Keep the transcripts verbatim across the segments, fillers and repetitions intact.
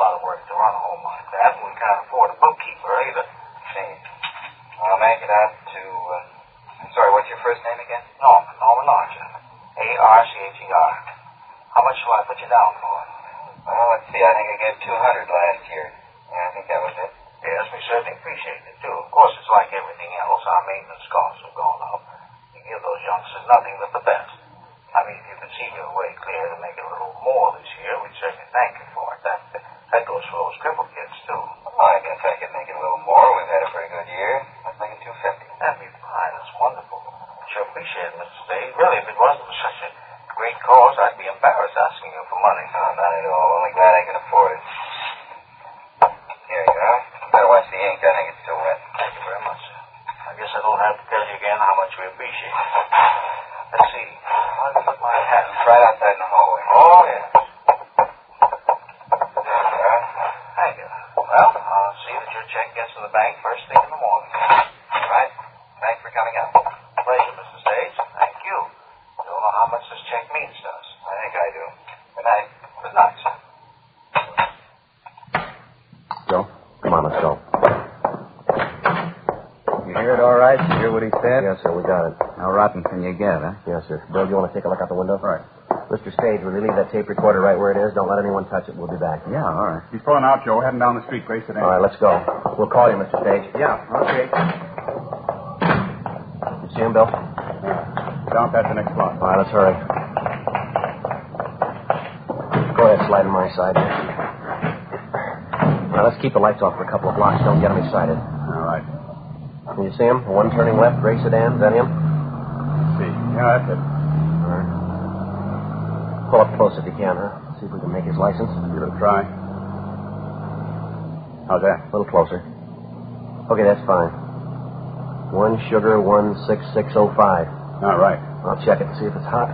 lot of work to run a home like that, and we can't afford a bookkeeper either. See. I'll make it out to, uh, I'm sorry, what's your first name again? Norman, Norman Archer. A R C H E R. How much shall I put you down for? Well, let's see, I think I gave two hundred last year. Yeah, I think that was it. Yes, we certainly appreciate it, too. Of course, it's like everything else. Our maintenance costs have gone up. You give those youngsters nothing but the best. I mean, if you could see your way clear to make it a little more this year, we'd certainly thank you for it. That, that goes for those cripple kids, too. Well, I guess I could make it a little more. We've had a pretty good year. Let's make it two fifty. That'd be fine. That's wonderful. Sure appreciate it, Mister Stade. Really, if it wasn't for such a great cause, I'd be embarrassed asking you for money. No, not at all. Only glad I can afford it. Here you are. Better watch the ink. I think it's still wet. Thank you very much, sir. I guess I don't have to tell you again how much we appreciate it. Let's see. I'll put my hat. It's right outside in the hallway. Oh, yes. There you are. Thank you. Well, I'll see that your check gets to the bank first thing in the morning. All right. Thanks for coming out. Pleasure, Mister Stage. Thank you. You don't know how much this check means to us. I think I do. Good night. Good night, sir. Joe, come on, let's go. You hear it all right? You hear what he said? Yes, sir, we got it. How rotten can you get, huh? Yes, sir. Bill, do you want to take a look out the window? Right. Mister Stage, will you leave that tape recorder right where it is? Don't let anyone touch it. We'll be back. Yeah, all right. He's pulling out, Joe. Heading down the street. Grace it in. All right, let's go. We'll call you, Mister Stage. Yeah, okay. You see him, Bill? Yeah. Down past the next block. All right, let's hurry. Go ahead, slide on my side. Now, let's keep the lights off for a couple of blocks. Don't get them excited. All right. Can you see him? The one turning left, gray sedan. Is that him? Let's see. Yeah, that's it. All right. Pull up close if you can, huh? See if we can make his license. Give it a try. How's that? A little closer. Okay, that's fine. One sugar, one six six oh five. All right. I'll check it and see if it's hot.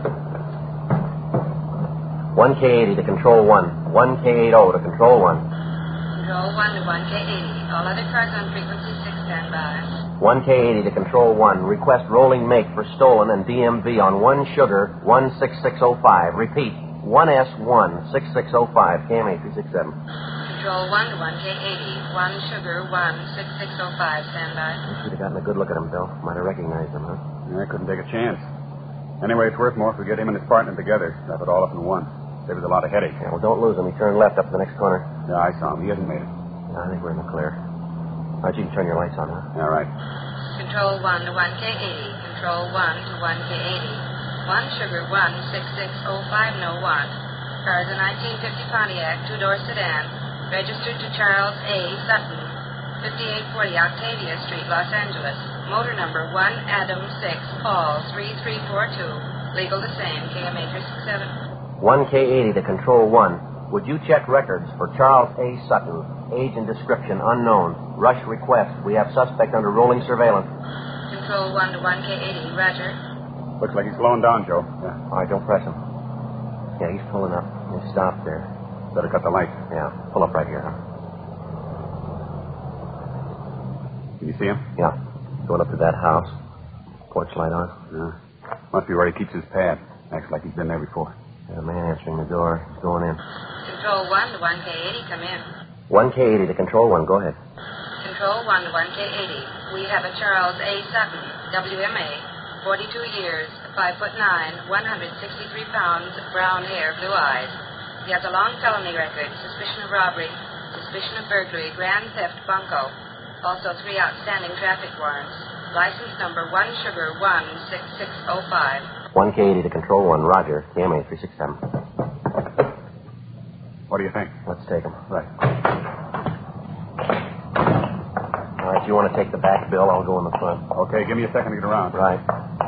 One K eighty to control one. One K eighty to control one. Control one to one K eighty. All other cars on frequency six stand by. One K eighty to control one. Request rolling make for stolen and D M V on one sugar, one six six oh five. Repeat, one S one six six oh five. K M A three six seven. Control one to one K eighty. One sugar, one six six oh five. Stand by. You should have gotten a good look at him, Bill. Might have recognized him, huh? Yeah, I couldn't take a chance. Anyway, it's worth more if we get him and his partner together. Wrap it all up in one. Saves a lot of headache. Yeah, well, don't lose him. He turned left up the next corner. Yeah, I saw him. He hasn't made it. Yeah, I think we're in the clear. All right, you can turn your lights on, huh? All right. Control one to one K eighty. Control one to one K eighty. One sugar, one six six oh five, no one. Car is a nineteen fifty Pontiac, two-door sedan. Registered to Charles A. Sutton, fifty-eight forty Octavia Street, Los Angeles. Motor number one Adam six, Paul three three four two. Legal the same, K M A three six seven. one K eighty to control one. Would you check records for Charles A. Sutton? Age and description unknown. Rush request. We have suspect under rolling surveillance. Control one to one K eighty, Roger. Looks like he's slowing down, Joe. Yeah. All right, don't press him. Yeah, he's pulling up. He's stopped there. Better cut the light. Yeah, pull up right here, huh? Can you see him? Yeah. Going up to that house. Porch light on. Yeah. Must be where he keeps his pad. Acts like he's been there before. Yeah, man answering the door. He's going in. Control one to one K eighty, come in. one K eighty to control one. Go ahead. Control one to one K eighty. We have a Charles A. Sutton, W M A, forty-two years, five foot nine, one hundred sixty-three pounds, brown hair, blue eyes. He has a long felony record, suspicion of robbery, suspicion of burglary, grand theft, bunco. Also three outstanding traffic warrants. License number one sugar one six six oh five. one K eighty to control one. Roger. K M A three six seven. What do you think? Let's take him. Right. All right, you want to take the back, Bill? I'll go in the front. Okay, give me a second to get around. Right.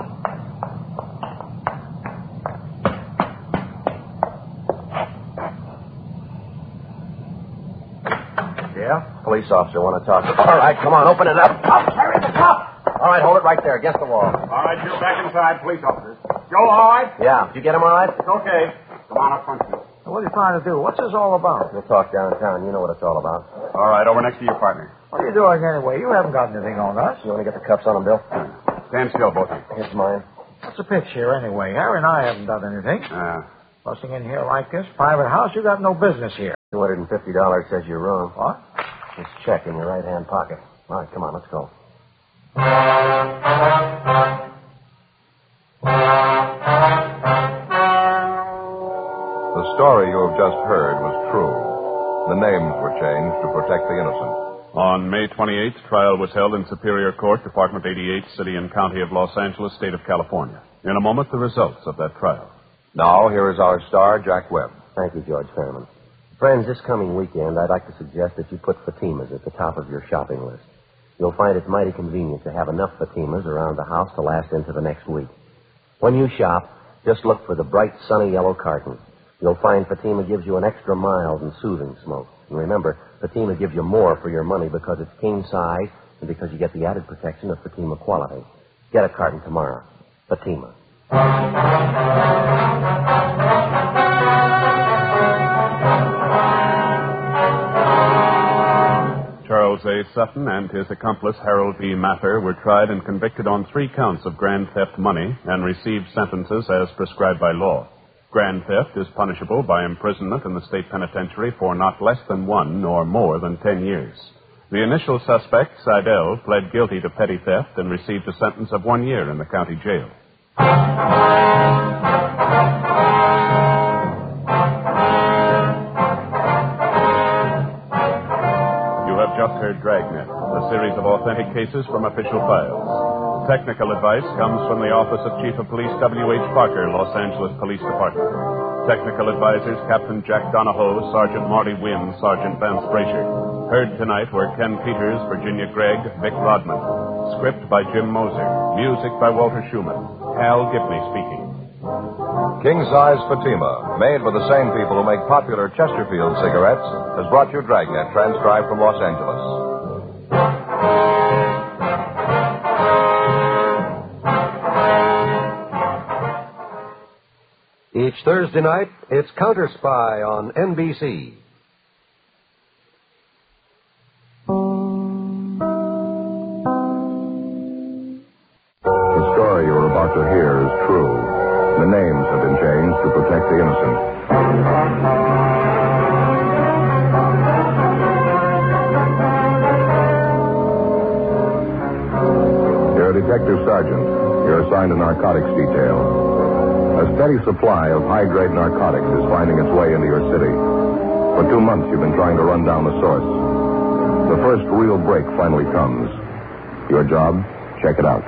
Yeah? Police officer want to talk to you. All right, come on, open it up. I'll carry the cop. All right, hold it right there against the wall. All right, Joe, back inside. Police officers. Joe, all right? Yeah, did you get him all right? It's okay. Come on up front. What are you trying to do? What's this all about? We'll talk downtown. You know what it's all about. All right, over next to your partner. What are you doing anyway? You haven't got anything on us. You want to get the cuffs on him, Bill? Stand still, both of you. Here's mine. What's the pitch here anyway? Harry and I haven't done anything. Uh, Busting in here like this, private house, you got no business here. two hundred fifty dollars says you're wrong. What? This check in your right-hand pocket. All right, come on, let's go. The story you have just heard was true. The names were changed to protect the innocent. On May twenty-eighth, trial was held in Superior Court, Department eighty-eight, City and County of Los Angeles, State of California. In a moment, the results of that trial. Now, here is our star, Jack Webb. Thank you, George Fairman. Friends, this coming weekend, I'd like to suggest that you put Fatima's at the top of your shopping list. You'll find it mighty convenient to have enough Fatima's around the house to last into the next week. When you shop, just look for the bright, sunny yellow carton. You'll find Fatima gives you an extra mild and soothing smoke. And remember, Fatima gives you more for your money because it's king size and because you get the added protection of Fatima quality. Get a carton tomorrow. Fatima. Charles A. Sutton and his accomplice Harold B. Mather were tried and convicted on three counts of grand theft money and received sentences as prescribed by law. Grand theft is punishable by imprisonment in the state penitentiary for not less than one nor more than ten years. The initial suspect, Seidel, pled guilty to petty theft and received a sentence of one year in the county jail. You have just heard Dragnet, a series of authentic cases from official files. Technical advice comes from the Office of Chief of Police W H. Parker, Los Angeles Police Department. Technical advisors Captain Jack Donahoe, Sergeant Marty Wynn, Sergeant Vance Frazier. Heard tonight were Ken Peters, Virginia Gregg, Vic Rodman. Script by Jim Moser. Music by Walter Schumann. Hal Gibney speaking. King Size Fatima, made by the same people who make popular Chesterfield cigarettes, has brought you Dragnet, transcribed from Los Angeles. Each Thursday night, it's Counter Spy on N B C. The story you're about to hear is true. The names have been changed to protect the innocent. You're a detective sergeant. You're assigned a narcotics detail. A steady supply of high-grade narcotics is finding its way into your city. For two months, you've been trying to run down the source. The first real break finally comes. Your job? Check it out.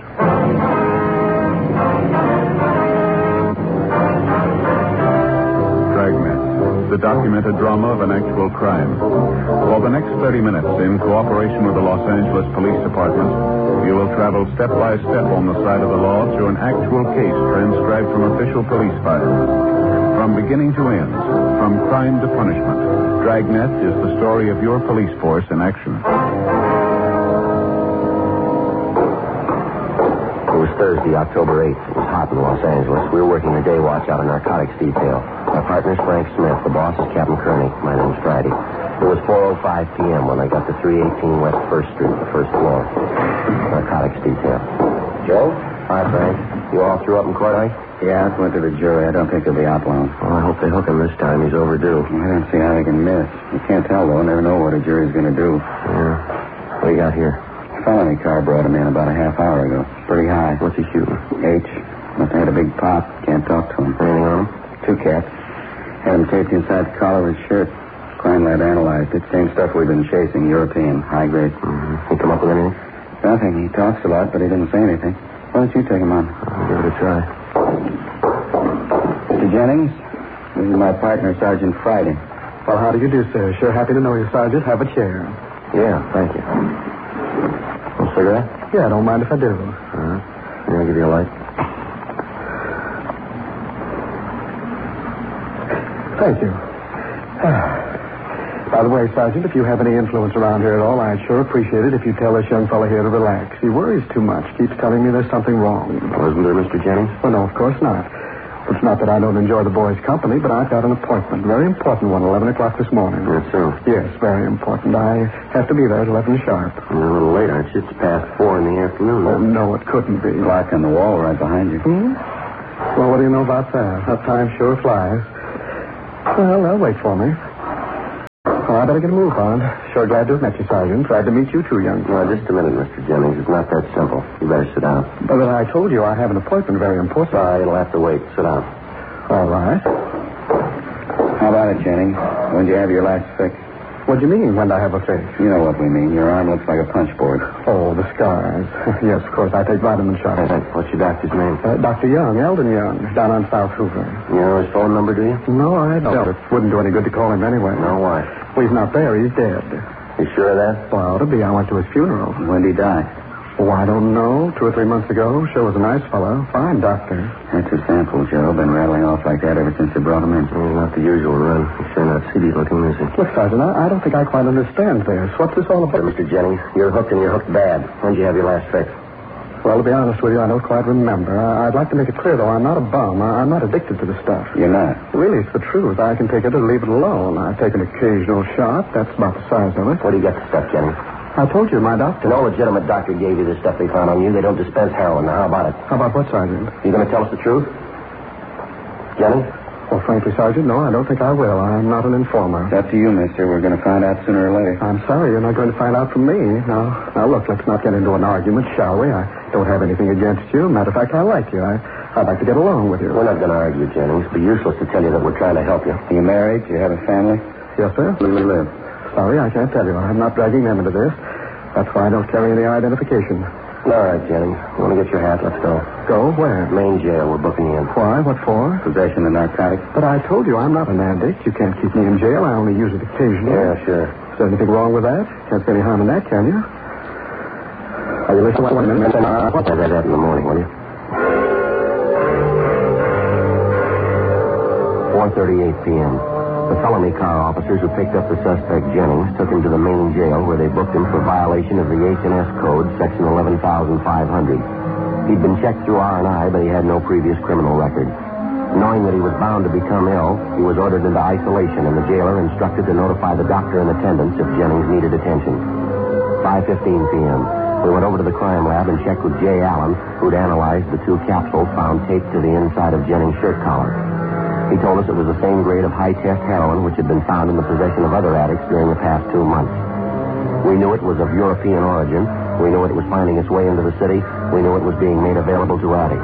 Dragnet, the documented drama of an actual crime. For the next thirty minutes, in cooperation with the Los Angeles Police Department, you will travel step by step on the side of the law through an actual case transcribed from official police files. From beginning to end, from crime to punishment, Dragnet is the story of your police force in action. It was Thursday, October eighth. It was hot in Los Angeles. We were working the day watch out of narcotics detail. My partner's Frank Smith. The boss is Captain Kearney. My name's Friday. It was four oh five p.m. when I got to three eighteen West first Street, the first floor. Narcotics detail. Joe? Hi, Frank. You all threw up in court, eh? Yeah, I went to the jury. I don't think he'll be out long. Well, I hope they hook him this time. He's overdue. I don't see how they can miss. You can't tell, though. Never know what a jury's going to do. Yeah. What do you got here? A felony car brought him in about a half hour ago. Pretty high. What's he shooting? H. Must have had a big pop. Can't talk to him. Anything on him? Two cats. Had him taped inside the collar of his shirt. Crime lab analyzed it. Same stuff we've been chasing. European. High grade. Mm-hmm. He come up with anything? Nothing. He talks a lot, but he didn't say anything. Why don't you take him on? I'll give it a try. Mister Jennings, this is my partner, Sergeant Friday. Well, how do you do, sir? Sure happy to know you, Sergeant. Have a chair. Yeah, thank you. A cigarette? Yeah, don't mind if I do. Uh-huh. May I give you a light? Thank you. By the way, Sergeant, if you have any influence around here at all, I'd sure appreciate it if you tell this young fellow here to relax. He worries too much. Keeps telling me there's something wrong. Well, isn't there, Mister Jennings? Well, no, of course not. It's not that I don't enjoy the boy's company, but I've got an appointment. Very important one, eleven o'clock this morning. Yes, so? Yes, very important. I have to be there at eleven sharp. You're a little late, aren't you? It's past four in the afternoon. Oh, no, it couldn't be. Clock on the wall right behind you. Hmm? Well, what do you know about that? How time sure flies. Well, they'll wait for me. Well, I better get a move on. Sure glad to have met you, Sergeant. Glad to meet you too, young. Now, just a minute, Mister Jennings. It's not that simple. You better sit down. But I told you I have an appointment very important. Sorry, it'll have to wait. Sit down. All right. How about it, Jennings? When did you have your last fix? What do you mean, when did I have a fix? You know what we mean. Your arm looks like a punch board. Oh, the scars. Yes, of course. I take vitamin shots. Hey, what's your doctor's name? Uh, Doctor Young, Eldon Young, down on South Hoover. You know his phone number, do you? No, I don't. It wouldn't do any good to call him anyway. No, why? Well, he's not there. He's dead. You sure of that? Well, to be. I went to his funeral. When did he die? Oh, I don't know. Two or three months ago. Sure was a nice fellow. Fine doctor. That's a sample, Joe. Been rattling off like that ever since they brought him in. Well, not the usual run. He's sure not seedy looking, is he? Look, Sergeant, I, I don't think I quite understand this. What's this all about? Hey, Mister Jennings, you're hooked and you're hooked bad. When did you have your last fix? Well, to be honest with you, I don't quite remember. I, I'd like to make it clear, though, I'm not a bum. I, I'm not addicted to the stuff. You're not? Really, it's the truth. I can take it or leave it alone. I take an occasional shot. That's about the size of it. Where do you get the stuff, Jennings? I told you, my doctor. No legitimate doctor gave you the stuff they found on you. They don't dispense heroin. Now, how about it? How about what, Sergeant? You going to tell us the truth? Jennings? Well, frankly, Sergeant, no, I don't think I will. I'm not an informer. It's up to you, mister. We're going to find out sooner or later. I'm sorry, you're not going to find out from me. Now, now, look, let's not get into an argument, shall we? I don't have anything against you. Matter of fact, I like you. I, I'd like to get along with you. We're not going to argue, Jennings. It'd be useless to tell you that we're trying to help you. Are you married? Do you have a family? Yes, sir. Where do you live? Sorry, I can't tell you. I'm not dragging them into this. That's why I don't carry any identification. All right, Jennings. You want to get your hat? Let's go. Go? Where? Main jail. We're booking you in. Why? What for? Possession of narcotics. But I told you I'm not an addict. You can't keep me in jail. I only use it occasionally. Yeah, sure. Is there anything wrong with that? Can't see any harm in that, can you? Are you listening? Wait a minute. I'll tell that in the morning, will you? four thirty-eight p.m. The felony car officers who picked up the suspect, Jennings, took him to the main jail where they booked him for violation of the H and S Code, Section eleven thousand five hundred. He'd been checked through R and I, but he had no previous criminal record. Knowing that he was bound to become ill, he was ordered into isolation, and the jailer instructed to notify the doctor in attendance if Jennings needed attention. five fifteen p.m. We went over to the crime lab and checked with Jay Allen, who'd analyzed the two capsules found taped to the inside of Jennings' shirt collar. He told us it was the same grade of high-test heroin which had been found in the possession of other addicts during the past two months. We knew it was of European origin. We knew it was finding its way into the city. We knew it was being made available to addicts.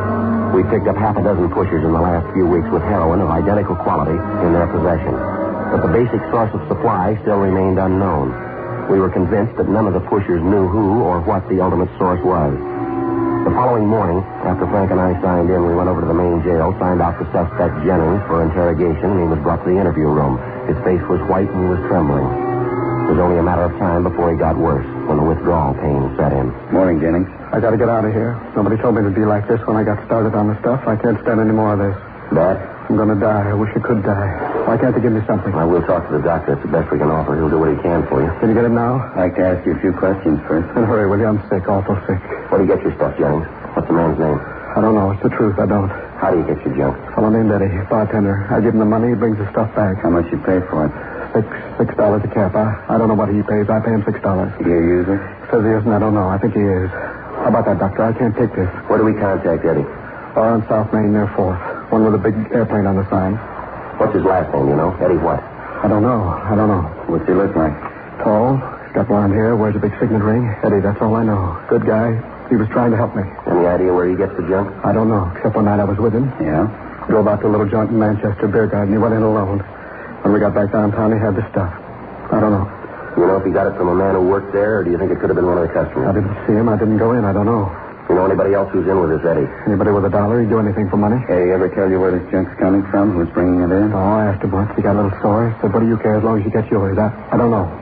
We picked up half a dozen pushers in the last few weeks with heroin of identical quality in their possession. But the basic source of supply still remained unknown. We were convinced that none of the pushers knew who or what the ultimate source was. The following morning, after Frank and I signed in, we went over to the main jail, signed out the suspect, Jennings, for interrogation, and he was brought to the interview room. His face was white and he was trembling. It was only a matter of time before he got worse, when the withdrawal pain set in. Morning, Jennings. I got to get out of here. Nobody told me to be like this when I got started on the stuff. I can't stand any more of this. Bad? I'm going to die. I wish I could die. Why can't they give me something? I will talk to the doctor. It's the best we can offer. He'll do what he can for you. Can you get it now? I'd like to ask you a few questions first. And hurry, will you? I'm sick, awful sick. Where do you get your stuff, Jennings? What's the man's name? I don't know. It's the truth. I don't. How do you get your junk? A fellow named Eddie, bartender. I give him the money. He brings the stuff back. How much you pay for it? Six, six dollars a cap. I, I don't know what he pays. I pay him six dollars. Is he a user? Says he isn't. I don't know. I think he is. How about that, doctor? I can't take this. Where do we contact Eddie? Or on South Main near Fourth. One with a big airplane on the sign. What's his last name, you know? Eddie what? I don't know. I don't know. What's he look like? Tall. He's got blonde hair. Wears a big signet ring. Eddie, that's all I know. Good guy. He was trying to help me. Any idea where he gets the junk? I don't know, except one night I was with him. Yeah? Drove out to a little joint in Manchester beer garden. He went in alone. When we got back downtown, he had the stuff. I don't know. You know if he got it from a man who worked there, or do you think it could have been one of the customers? I didn't see him. I didn't go in. I don't know. You know anybody else who's in with this Eddie? Anybody with a dollar? He'd do anything for money. Hey, he ever tell you where this junk's coming from? Who's bringing it in? No, I asked him once. He got a little sore. Said, what do you care as long as you get yours? I, I don't know.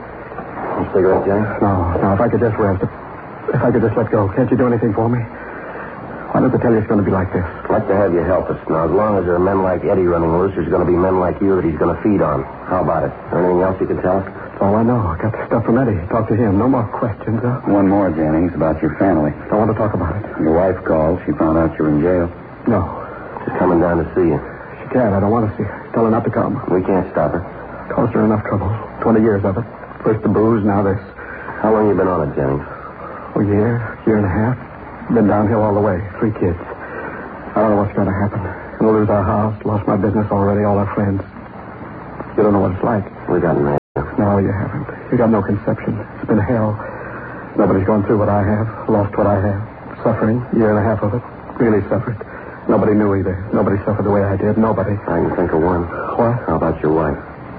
A cigarette, Jennings? No, no. If I could just rest. If I could just let go. Can't you do anything for me? Why don't they tell you it's going to be like this? I'd like to have you help us. Now, as long as there are men like Eddie running loose, there's going to be men like you that he's going to feed on. How about it? Is there anything else you can tell us? That's all I know. I got the stuff from Eddie. Talk to him. No more questions, huh? One more, Jennings, about your family. Don't want to talk about it. Your wife called. She found out you were in jail. No. She's coming down to see you. She can't. I don't want to see her. Tell her not to come. We can't stop her. Caused her enough trouble. Twenty years of it. First the booze, now this. How long you been on it, Jennings? A year, year and a half. Been downhill all the way. Three kids. I don't know what's going to happen. We'll lose our house. Lost my business already. All our friends. You don't know what it's like. We got married. No, you haven't. You got no conception. It's been hell. Nobody's gone through what I have, lost what I have. Suffering, year and a half of it. Really suffered. Nobody knew either. Nobody suffered the way I did. Nobody. I can think of one. What? How about your wife?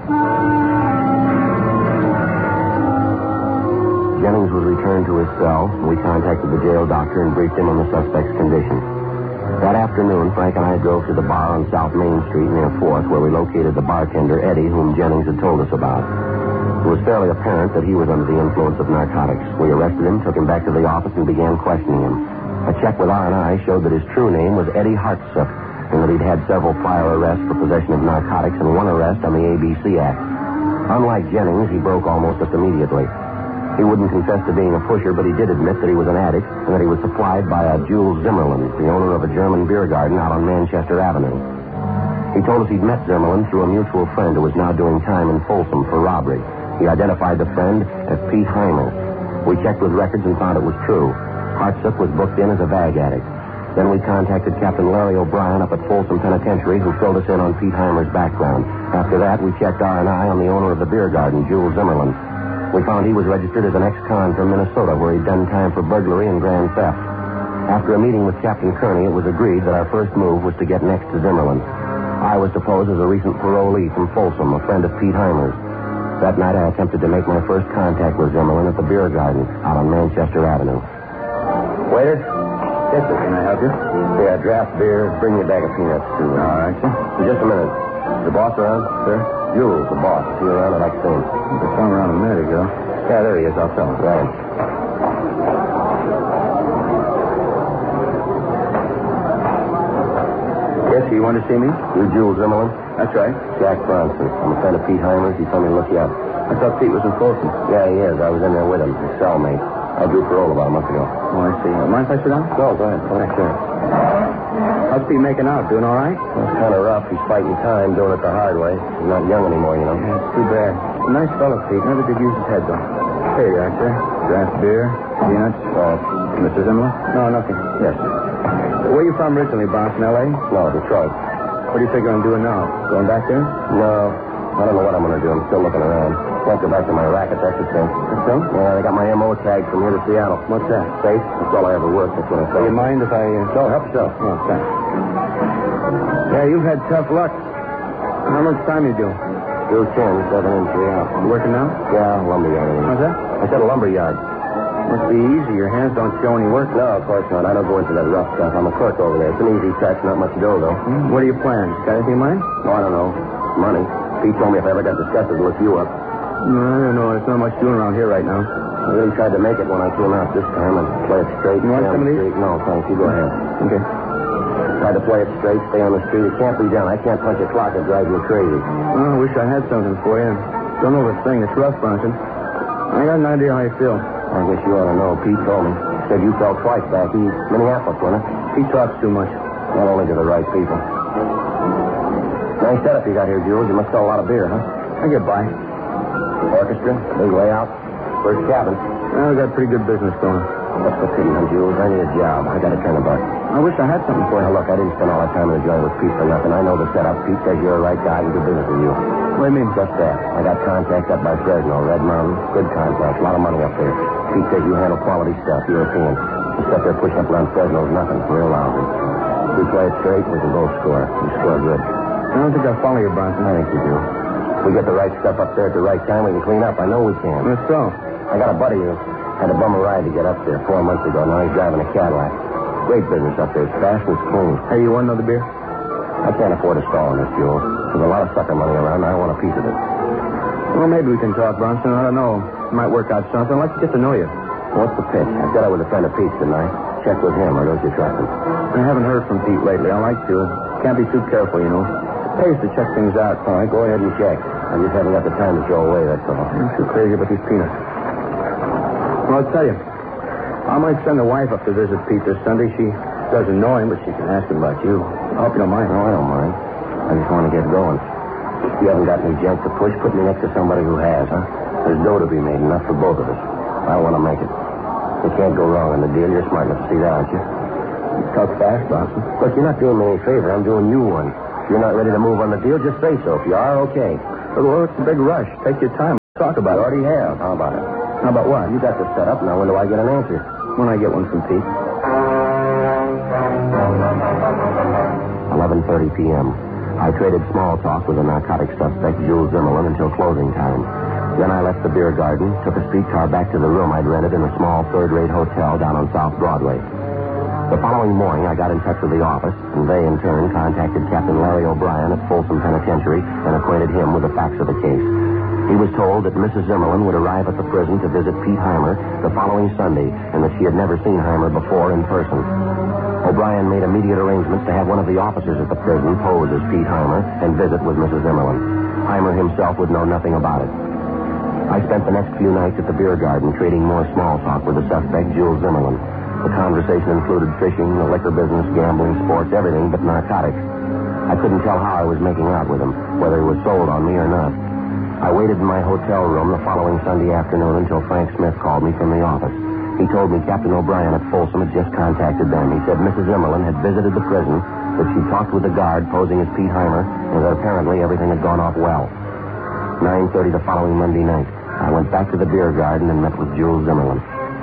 Jennings was returned to his cell. We contacted the jail doctor and briefed him on the suspect's condition. That afternoon, Frank and I drove to the bar on South Main Street near fourth, where we located the bartender, Eddie, whom Jennings had told us about. It was fairly apparent that he was under the influence of narcotics. We arrested him, took him back to the office, and began questioning him. A check with R and I showed that his true name was Eddie Hartsup, and that he'd had several prior arrests for possession of narcotics and one arrest on the A B C Act. Unlike Jennings, he broke almost immediately. He wouldn't confess to being a pusher, but he did admit that he was an addict and that he was supplied by a Jules Zimmerman, the owner of a German beer garden out on Manchester Avenue. He told us he'd met Zimmerman through a mutual friend who was now doing time in Folsom for robbery. He identified the friend as Pete Heimer. We checked with records and found it was true. Hartsup was booked in as a bag addict. Then we contacted Captain Larry O'Brien up at Folsom Penitentiary, who filled us in on Pete Heimer's background. After that, we checked R and I on the owner of the beer garden, Jules Zimmerman. We found he was registered as an ex-con from Minnesota, where he'd done time for burglary and grand theft. After a meeting with Captain Kearney, it was agreed that our first move was to get next to Zimmerman. I was to pose as a recent parolee from Folsom, a friend of Pete Heimer's. That night, I attempted to make my first contact with Zimmerman at the beer garden out on Manchester Avenue. Waiter? Yes, sir. Can I help you? Yeah, draft beer. Bring me a bag of peanuts, too. All right, sir. Just a minute. The boss around? Sir? Jules, the boss. Is he around? I'd like to see him. I saw him around a minute ago. Yeah, there he is. I'll tell him. Right. Yes, you want to see me? You Jules Zimmerman? That's right. Jack Bronson. I'm a friend of Pete Heimer's. He told me to look you up. I thought Pete was in Folsom. Yeah, he is. I was in there with him. His cellmate. I drew parole about a month ago. Oh, I see. Uh, mind if I sit down? No, go ahead. Go ahead, sure. How's Pete making out? Doing all right? Well, it's kind of rough. He's fighting time, doing it the hard way. He's not young anymore, you know. Yeah, it's too bad. A nice fellow, Pete. Never did use his head, though. Here you are, sir. Draft beer, peanuts. Uh, Mister Zimmerman? No, nothing. Yes. Where are you from originally, Bronson, L A? No, Detroit. What do you figure on doing now? Going back there? No. I don't know what I'm going to do. I'm still looking around. Can't go back to my racket, that's the thing. That's so? Yeah, I got my M O tag from here to Seattle. What's that? Safe? That's all I ever worked. That's what I Do thought. you mind if I... Uh... No, help yourself. Oh, thanks. Yeah, you've had tough luck. How much time you do? Two ten, seven in, three out. You working now? Yeah, lumberyard. What's that? I said a lumberyard. Must be easy. Your hands don't show any work. No, of course not. I don't go into that rough stuff. I'm a clerk over there. It's an easy touch, not much dough, though. Hmm? What are your plans? Got anything in mind? No, I don't know. Money. Pete told me if I ever got disgusted, to look you up. No, I don't know. There's not much doing around here right now. I really tried to make it when I came out this time and play it straight. You want stay on some of the these? street. No, thanks. You go ahead. Okay. Tried to play it straight, stay on the street. It can't be done. I can't punch a clock. It drives me crazy. Well, I wish I had something for you. Don't know this thing. It's rough, Bronson. I got an idea how you feel. I guess you ought to know. Pete told me. Said you fell twice back east. Minneapolis, wasn't it? He talks too much. Not only to the right people. Nice setup you got here, Jules. You must sell a lot of beer, huh? I get by. Orchestra, big layout, first cabin. Well, we got pretty good business going. What's the pity, huh, Jules? I need a job. I got a turn about. I wish I had something for you. Now, look, I didn't spend all that time in the joint with Pete for nothing. I know the setup. Pete says you're the right guy and do business with you. What do you mean? Just that. I got contacts up by Fresno, Red Mountain. Good contacts. A lot of money up there. Pete says you handle quality stuff, European. The stuff they're pushing up around Fresno is nothing. Real lousy. If we play it straight, we can both score. We score good. I don't think I'll follow you, Bronson. I think you do. If we get the right stuff up there at the right time, we can clean up. I know we can. That's so. I got a buddy who had a bummer ride to get up there four months ago. Now he's driving a Cadillac. Great business up there. It's fast and it's clean. Hey, you want another beer? I can't afford to stall on this, Jules. There's a lot of sucker money around, and I want a piece of it. Well, maybe we can talk, Bronson. I don't know. Might work out something. I'd like to get to know you. What's the pitch? I said I was a friend of Pete's, didn't I? Check with him, or don't you trust him? I haven't heard from Pete lately. I like to. Can't be too careful, you know. It pays to check things out. All right, go ahead and check. I just haven't got the time to throw away, that's all. I'm too crazy about these peanuts. Well, I'll tell you. I might send the wife up to visit Pete this Sunday. She doesn't know him, but she can ask him about you. I hope you don't mind. No, I don't mind. I just want to get going. If you haven't got any junk to push, put me next to somebody who has, huh? There's dough to be made, enough for both of us. I want to make it. You can't go wrong in the deal. You're smart enough to see that, aren't you? You talk fast, Bronson. Look, you're not doing me any favor. I'm doing you one. If you're not ready to move on the deal, just say so. If you are, okay. Well, it's a big rush. Take your time. Talk about it. Already have. How about it? How about what? You got this set up. Now, when do I get an answer? When I get one from Pete. eleven thirty p.m. I traded small talk with the narcotic suspect, Jules Zimmerman, until closing time. Then I left the beer garden, took a streetcar back to the room I'd rented in a small third-rate hotel down on South Broadway. The following morning, I got in touch with the office, and they, in turn, contacted Captain Larry O'Brien at Folsom Penitentiary and acquainted him with the facts of the case. He was told that Missus Zimmerman would arrive at the prison to visit Pete Heimer the following Sunday, and that she had never seen Heimer before in person. O'Brien made immediate arrangements to have one of the officers at the prison pose as Pete Heimer and visit with Missus Zimmerman. Heimer himself would know nothing about it. I spent the next few nights at the beer garden trading more small talk with the suspect, Jules Zimmerman. The conversation included fishing, the liquor business, gambling, sports, everything but narcotics. I couldn't tell how I was making out with him, whether he was sold on me or not. I waited in my hotel room the following Sunday afternoon until Frank Smith called me from the office. He told me Captain O'Brien at Folsom had just contacted them. He said Missus Zimmerman had visited the prison, that she talked with the guard posing as Pete Heimer, and that apparently everything had gone off well. nine thirty the following Monday night, I went back to the beer garden and met with Jules Zimmerman.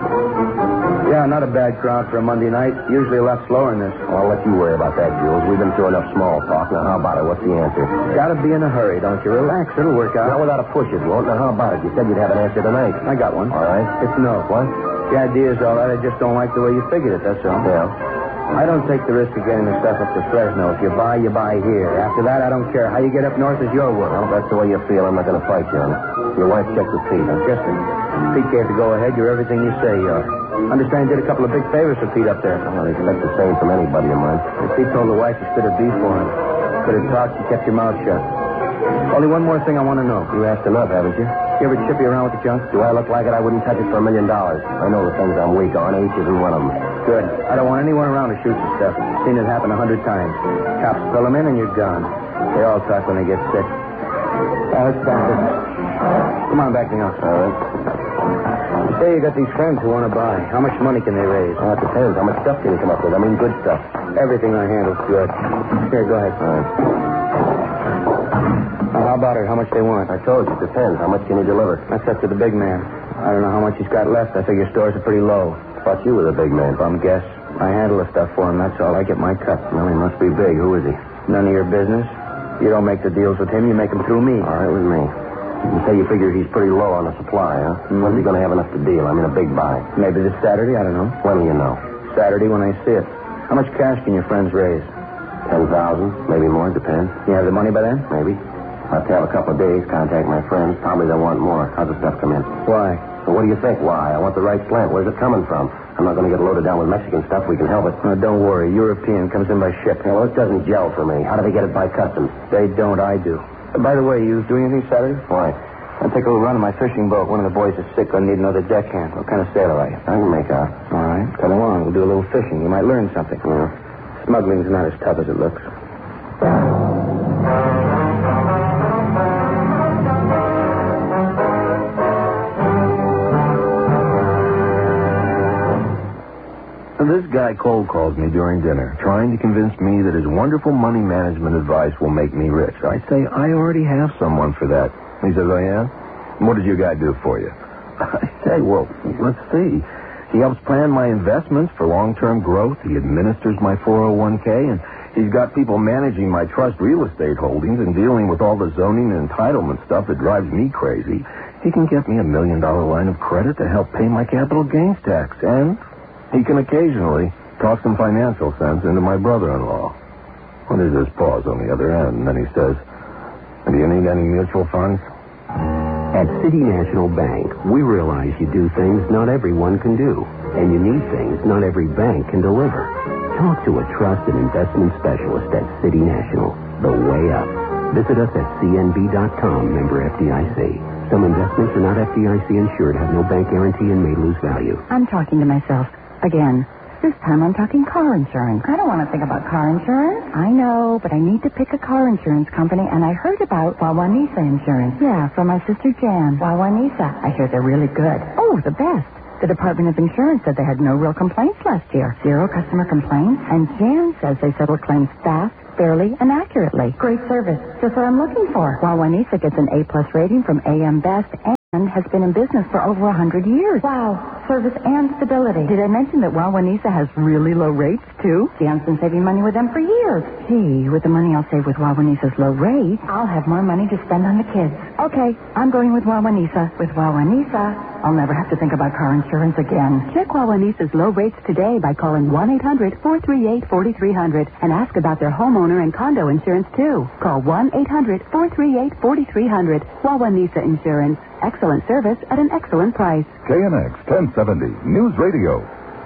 Yeah, not a bad crowd for a Monday night. Usually a lot slower than this. Well, I'll let you worry about that, Jules. We've been through enough small talk. Now, how about it? What's the answer? Gotta be in a hurry, don't you? Relax. It'll work out. Not without a push, it won't. Now, how about it? You said you'd have an answer tonight. I got one. All right. It's no. What? The idea's all right. I just don't like the way you figured it, that's all. Yeah. I don't take the risk of getting the stuff up to Fresno. If you buy, you buy here. After that, I don't care. How you get up north is your work. Well, if that's the way you feel, I'm not going to fight you on it. Your wife checked with Pete, huh? Yes, sir. Pete gave the go-ahead. You're everything you say you are. Understand you did a couple of big favors for Pete up there. Well, I expect the same from anybody of mine. If Pete told the wife to spit a beef for him. Could have talked, you kept your mouth shut. Only one more thing I want to know. You asked enough, haven't you? You ever chip you around with the junk? Do I look like it? I wouldn't touch it for a million dollars. I know the things I'm weak on. H isn't one of them. Good. I don't want anyone around to shoot the stuff. Seen it happen a hundred times. Cops fill them in and you're gone. They all talk when they get sick. Now, let's back this. Come on back to the office. All right. You say you got these friends who want to buy. How much money can they raise? Well, it depends. How much stuff can you come up with? I mean, good stuff. Everything I handle's good. Here, go ahead. All right. Now, how about it? How much they want? I told you, it depends. How much can you deliver? That's up to the big man. I don't know how much he's got left. I figure stores are pretty low. Thought you were the big man. Bum guess. I handle the stuff for him, that's all. I get my cut. Well, he must be big. Who is he? None of your business. You don't make the deals with him, you make them through me. All right, with me. You say you figure he's pretty low on the supply, huh? Mm-hmm. When's he going to have enough to deal? I mean, a big buy. Maybe this Saturday, I don't know. When do you know? Saturday when I see it. How much cash can your friends raise? Ten thousand, maybe more, depends. You have the money by then? Maybe. I'll have to have a couple of days, contact my friends. Probably they'll want more. How's the stuff come in? Why? Well, what do you think? Why? I want the right slant. Where's it coming from? I'm not going to get loaded down with Mexican stuff. We can help it. Uh, don't worry. European comes in by ship. Yeah, well, it doesn't gel for me. How do they get it by customs? They don't. I do. Uh, by the way, you doing anything Saturday? Why? I'll take a little run in my fishing boat. One of the boys is sick. I'll need another deckhand. What kind of sailor are you? I can make out. All right. Come along. We'll do a little fishing. You might learn something. Yeah. Smuggling's not as tough as it looks. This guy cold calls me during dinner, trying to convince me that his wonderful money management advice will make me rich. I say, I already have someone for that. He says, oh, yeah? What does your guy do for you? I say, well, let's see. He helps plan my investments for long-term growth. He administers my four oh one k, and he's got people managing my trust real estate holdings and dealing with all the zoning and entitlement stuff that drives me crazy. He can get me a million-dollar line of credit to help pay my capital gains tax, and he can occasionally talk some financial sense into my brother-in-law. Well, there's this pause on the other end, and then he says, do you need any mutual funds? At City National Bank, we realize you do things not everyone can do, and you need things not every bank can deliver. Talk to a trust and investment specialist at City National, the way up. Visit us at C N B dot com, member F D I C. Some investments are not F D I C insured, have no bank guarantee, and may lose value. I'm talking to myself again. This time I'm talking car insurance. I don't want to think about car insurance. I know, but I need to pick a car insurance company, and I heard about Wawanisa Insurance. Yeah, from my sister Jan. Wawanisa. I hear they're really good. Oh, the best. The Department of Insurance said they had no real complaints last year. Zero customer complaints. And Jan says they settle claims fast, fairly and accurately. Great service. Just what I'm looking for. Wawanesa gets an A-plus rating from A M Best and has been in business for over one hundred years. Wow. Service and stability. Did I mention that Wawanesa has really low rates, too? Jan's been saving money with them for years. Gee, with the money I'll save with Wawanesa's low rates, I'll have more money to spend on the kids. Okay, I'm going with Wawanesa. With Wawanesa, I'll never have to think about car insurance again. Check Wawanesa's low rates today by calling one eight hundred four three eight four three zero zero and ask about their homeowner and condo insurance, too. Call one eight hundred four three eight four three zero zero. Wawanesa Insurance. Excellent service at an excellent price. K N X ten seventy News Radio.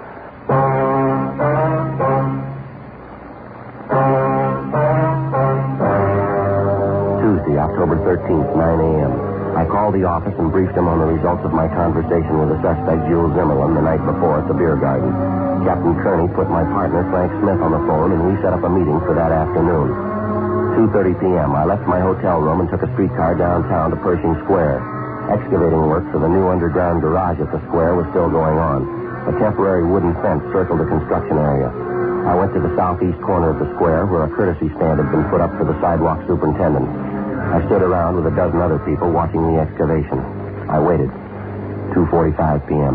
Tuesday, October thirteenth, nine a.m. I called the office and briefed him on the results of my conversation with the suspect, Jules Zimmerman, the night before at the beer garden. Captain Kearney put my partner, Frank Smith, on the phone, and we set up a meeting for that afternoon. two thirty p.m., I left my hotel room and took a streetcar downtown to Pershing Square. Excavating work for the new underground garage at the square was still going on. A temporary wooden fence circled the construction area. I went to the southeast corner of the square where a courtesy stand had been put up for the sidewalk superintendent. I stood around with a dozen other people watching the excavation. I waited. two forty-five p.m.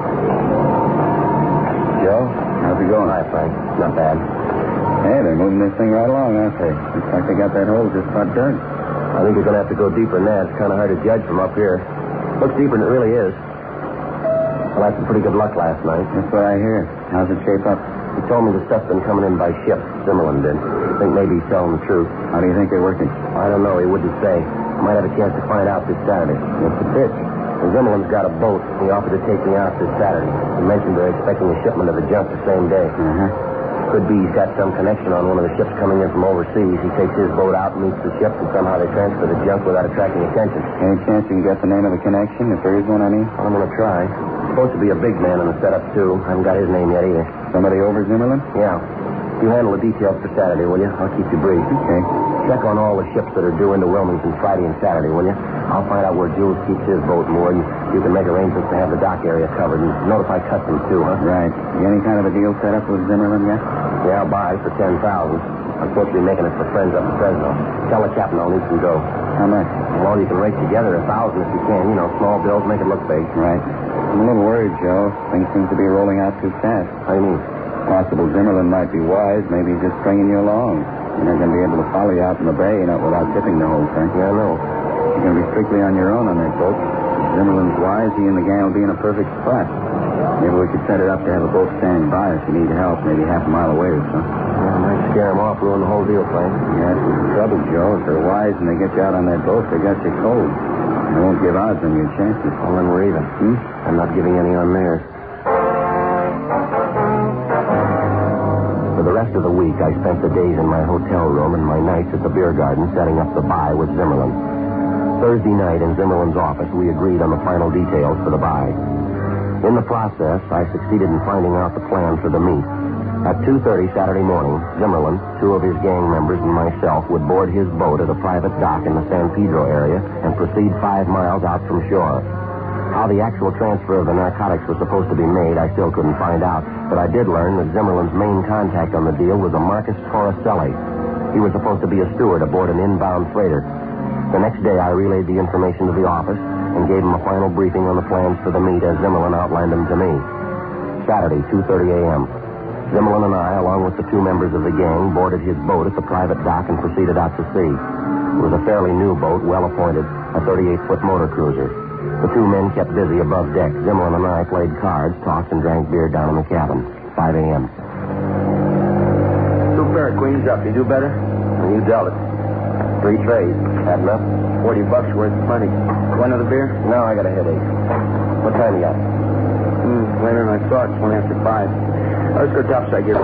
Joe, how's it going? Hi, Frank. Not bad. Hey, they're moving this thing right along, aren't they? Looks like they got that hole just about dug. I think you're going to have to go deeper than that. It's kind of hard to judge from up here. Looks deeper than it really is. Well, I had some pretty good luck last night. That's what I hear. How's it shape up? He told me the stuff's been coming in by ship. Zimmerman did. I think maybe he's telling the truth. How do you think they're working? I don't know. He wouldn't say. I might have a chance to find out this Saturday. What's the pitch? Well, Zimmerman's got a boat. He offered to take me out this Saturday. He mentioned they're expecting a shipment of the junk the same day. Uh-huh. Could be he's got some connection on one of the ships coming in from overseas. He takes his boat out and meets the ship, and somehow they transfer the junk without attracting attention. Any chance you can get the name of the connection, if there is one, I mean? I'm going to try. Supposed to be a big man in the setup, too. I haven't got his name yet either. Somebody over Zimmerman? Yeah. You handle the details for Saturday, will you? I'll keep you brief. Okay. Check on all the ships that are due into Wilmington Friday and Saturday, will you? I'll find out where Jules keeps his boat moored, and you can make arrangements to have the dock area covered, and notify customs, too, huh? Right. You got any kind of a deal set up with Zimmerman yet? Yeah, I'll buy for ten thousand dollars. I'm supposed to be making it for friends up in Fresno. Tell the captain I'll need some dough. How much? Well, you can rake together a thousand if you can. You know, small bills, make it look big. Right. I'm a little worried, Joe. Things seem to be rolling out too fast. How do you mean? Possible Zimmerman might be wise. Maybe he's just stringing you along. You're not going to be able to follow you out in the bay, not without tipping the whole thing. Yeah, I know. You're going to be strictly on your own on that boat. If Zimmerman's wise, he and the gang will be in a perfect spot. Maybe we could set it up to have a boat standing by if you need help, maybe half a mile away or so. Yeah, I might scare them off, ruin the whole deal, Frank. Yeah, that's the trouble, Joe. If they're wise and they get you out on that boat, they got you cold. They won't give odds on your chances. Well, then we're even. Hmm? I'm not giving any on theirs. For the rest of the week, I spent the days in my hotel room and my nights at the beer garden setting up the buy with Zimmerman. Thursday night in Zimmerman's office, we agreed on the final details for the buy. In the process, I succeeded in finding out the plan for the meet. At two thirty Saturday morning, Zimmerman, two of his gang members, and myself would board his boat at a private dock in the San Pedro area and proceed five miles out from shore. How the actual transfer of the narcotics was supposed to be made, I still couldn't find out, but I did learn that Zimmerman's main contact on the deal was a Marcus Torricelli. He was supposed to be a steward aboard an inbound freighter. The next day, I relayed the information to the office and gave him a final briefing on the plans for the meet as Zimmerman outlined them to me. Saturday, two thirty a.m. Zimmerman and I, along with the two members of the gang, boarded his boat at the private dock and proceeded out to sea. It was a fairly new boat, well appointed, a thirty-eight foot motor cruiser. The two men kept busy above deck. Zimmerman and I played cards, talked, and drank beer down in the cabin. five a.m. Two pair of queens up. You do better? And you dealt it. Three trays. Had enough? Forty bucks worth of plenty. Want another beer? No, I got a headache. What time you got? Hmm, later than I thought. It's one after five. Let's go topside gear.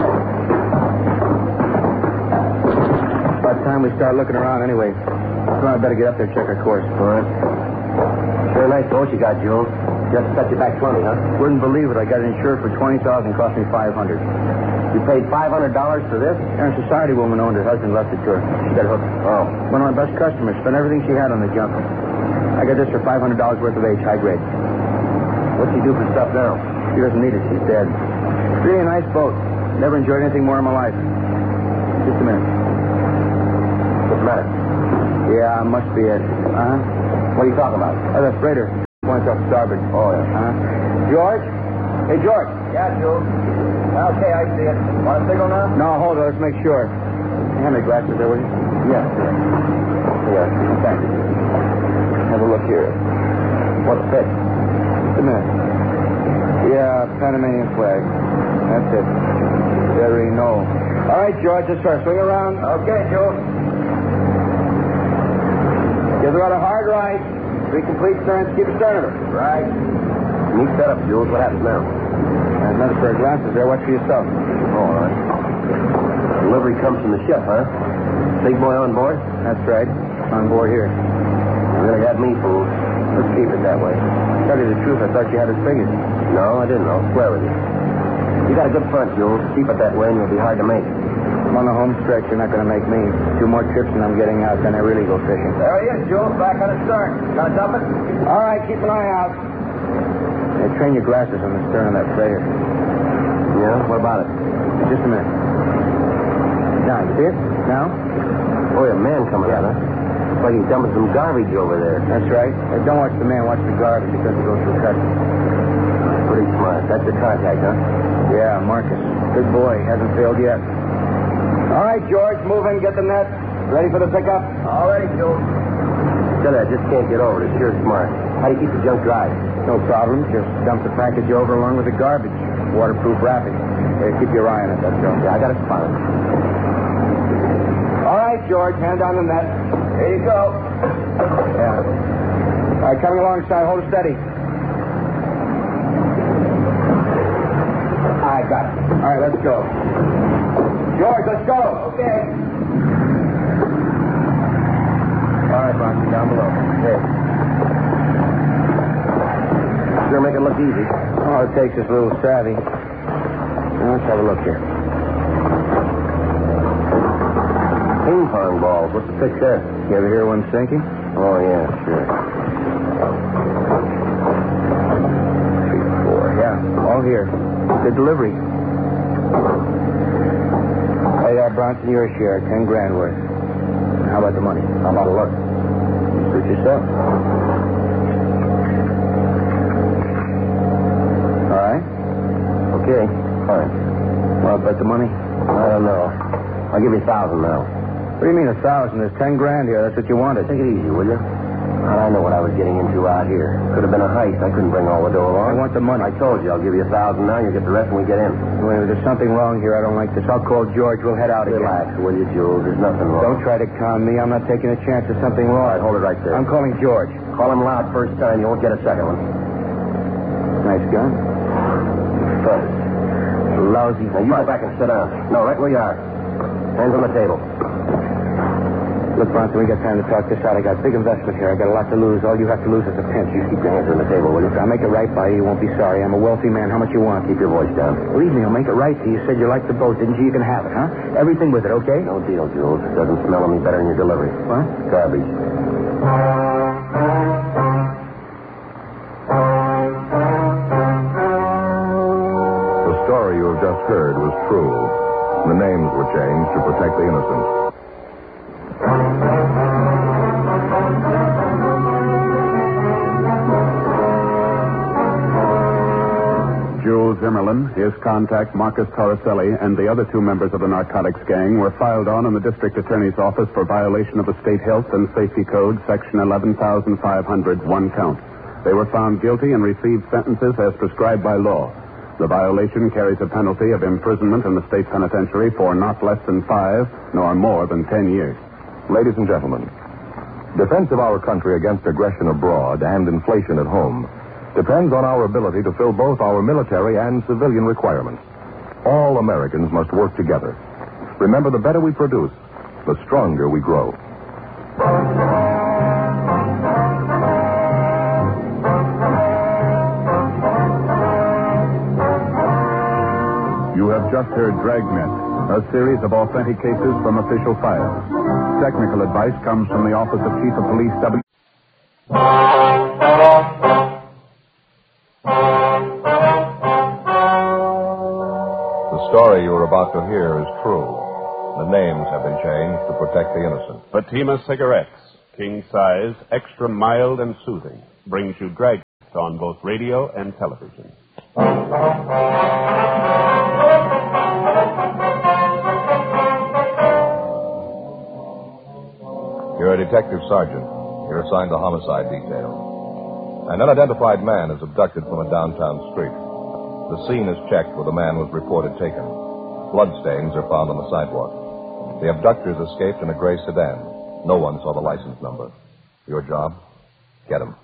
About time we start looking around anyway. Come on, I better get up there and check our course. All right. Very nice boat you got, Jules. Just set you back twenty, huh? Wouldn't believe it. I got it insured for twenty thousand dollars. Cost me five hundred dollars. You paid five hundred dollars for this? And a society woman owned her husband left it to her. She got hooked. Oh. One of my best customers. Spent everything she had on the junk. I got this for five hundred dollars worth of H, high grade. What's she do for stuff now? She doesn't need it. She's dead. Really a nice boat. Never enjoyed anything more in my life. Just a minute. What's the matter? Yeah, must be it. Uh-huh. What are you talking about? Oh, the freighter. Points up starboard. Oh, yeah. Huh? George? Hey, George. Yeah, Joe. Okay, I see it. Want a signal now? No, hold on. Let's make sure. Hand me glasses there, will you? Yeah, sure. Here, thanks. Have a look here. What's this? Just a minute. Yeah, Panamanian flag. That's it. Very no. All right, George, let's try. Swing around. Okay, Joe. Give her out a hard right. Three complete turns. Keep a stern of her. Right. Neat setup, Jules. What happens now? There's another pair of glasses there. Watch for yourself. All right. Delivery comes from the ship, huh? Big boy on board? That's right. On board here. You really had me fooled. Let's keep it that way. Tell you the truth, I thought you had his fingers. No, I didn't. I'll swear with you. You got a good front, Jules. Keep it that way and you'll be hard to make. I'm on the home stretch. You're not going to make me. Two more trips and I'm getting out. Then I really go fishing. There he is, Jules. Back on the stern. Gonna dump it? All right, keep an eye out. Hey, train your glasses on the stern of that freighter. Yeah? What about it? Just a minute. Now, you see it? Now? Oh, yeah, man coming out, huh? Looks like he's dumping some garbage over there. That's right. Hey, don't watch the man. Watch the garbage. It doesn't go through customs. Pretty smart. That's the contact, huh? Yeah, Marcus. Good boy. Hasn't failed yet. All right, George. Move in. Get the net. Ready for the pickup? All ready, Jules. Tell you, I just can't get over it. It's sure smart. How do you keep the junk dry? No problem. Just dump the package over along with the garbage. Waterproof wrapping. Hey, keep your eye on it, that's all. Yeah, I got it spotted. All right, George. Hand on the net. Here you go. Yeah. All right, coming alongside. Hold it steady. I got it. All right, let's go. George, let's go. Okay. All right, Bronson, down below. Here. Sure make it look easy. All it takes is a little savvy. Now, let's have a look here. Ping pong balls. What's the fix there? You ever hear one sinking? Oh, yeah, sure. Three, four. Yeah, all here. Good delivery. Hey, uh, Bronson, your share. Ten grand worth. How about the money? How about a look? Suit yourself. All right. Okay, fine. Well, about the money? I don't know. I'll give you a thousand now. What do you mean a thousand? There's ten grand here. That's what you wanted. Take it easy, will you? How'd I know what I was getting into out here? Could have been a heist. I couldn't bring all the dough along. I want the money. I told you, I'll give you a thousand now. You get the rest when we get in. Wait, there's something wrong here. I don't like this. I'll call George. We'll head out Relax, again. will you, Jules? There's nothing wrong. Don't try to calm me. I'm not taking a chance there's something wrong. All right, hold it right there. I'm calling George. Call him loud first time. You won't get a second one. Nice gun. Fuzz. Lousy. Now, you go back and sit down. No, right where you are. Hands on the table. Look, Bronson, we got time to talk this out. I got a big investment here. I got a lot to lose. All you have to lose is a pinch. You keep your hands on the table, will you? I'll make it right by you. You won't be sorry. I'm a wealthy man. How much you want? Keep your voice down. Believe me, I'll make it right to you. You said you liked the boat, didn't you? You can have it, huh? Everything with it, okay? No deal, Jules. It doesn't smell any better than your delivery. What? Garbage. The story you have just heard was true. The names were changed to protect the innocent. Jules Zimmerlin, his contact Marcus Torricelli, and the other two members of the narcotics gang were filed on in the district attorney's office for violation of the state health and safety code, section eleven thousand five hundred, one count. They were found guilty and received sentences as prescribed by law. The violation carries a penalty of imprisonment in the state penitentiary for not less than five, nor more than ten years. Ladies and gentlemen, defense of our country against aggression abroad and inflation at home depends on our ability to fill both our military and civilian requirements. All Americans must work together. Remember, the better we produce, the stronger we grow. You have just heard Dragnet, a series of authentic cases from official files. Technical advice comes from the Office of Chief of Police W. The story you are about to hear is true. The names have been changed to protect the innocent. Fatima Cigarettes, king size, extra mild and soothing, brings you Dragnet on both radio and television. You're a detective sergeant. You're assigned to homicide detail. An unidentified man is abducted from a downtown street. The scene is checked where the man was reported taken. Bloodstains are found on the sidewalk. The abductors escaped in a gray sedan. No one saw the license number. Your job? Get him.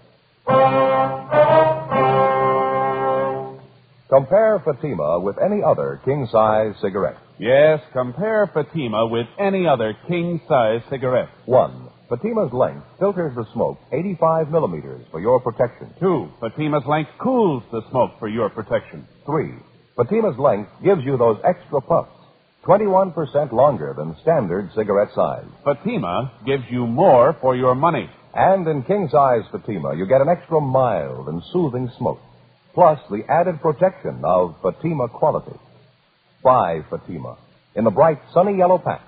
Compare Fatima with any other king-size cigarette. Yes, compare Fatima with any other king-size cigarette. One, Fatima's length filters the smoke eighty-five millimeters for your protection. Two, Fatima's length cools the smoke for your protection. Three, Fatima's length gives you those extra puffs, twenty-one percent longer than standard cigarette size. Fatima gives you more for your money. And in king-size Fatima, you get an extra mild and soothing smoke, plus the added protection of Fatima quality. Buy Fatima in the bright, sunny yellow pack.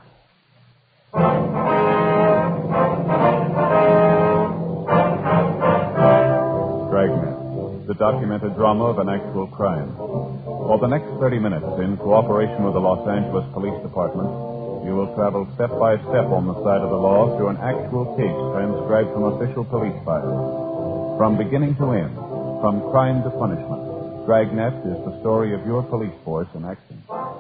Dragnet, the documented drama of an actual crime. For the next thirty minutes, in cooperation with the Los Angeles Police Department, you will travel step by step on the side of the law through an actual case transcribed from official police files. From beginning to end, from crime to punishment, Dragnet is the story of your police force in action.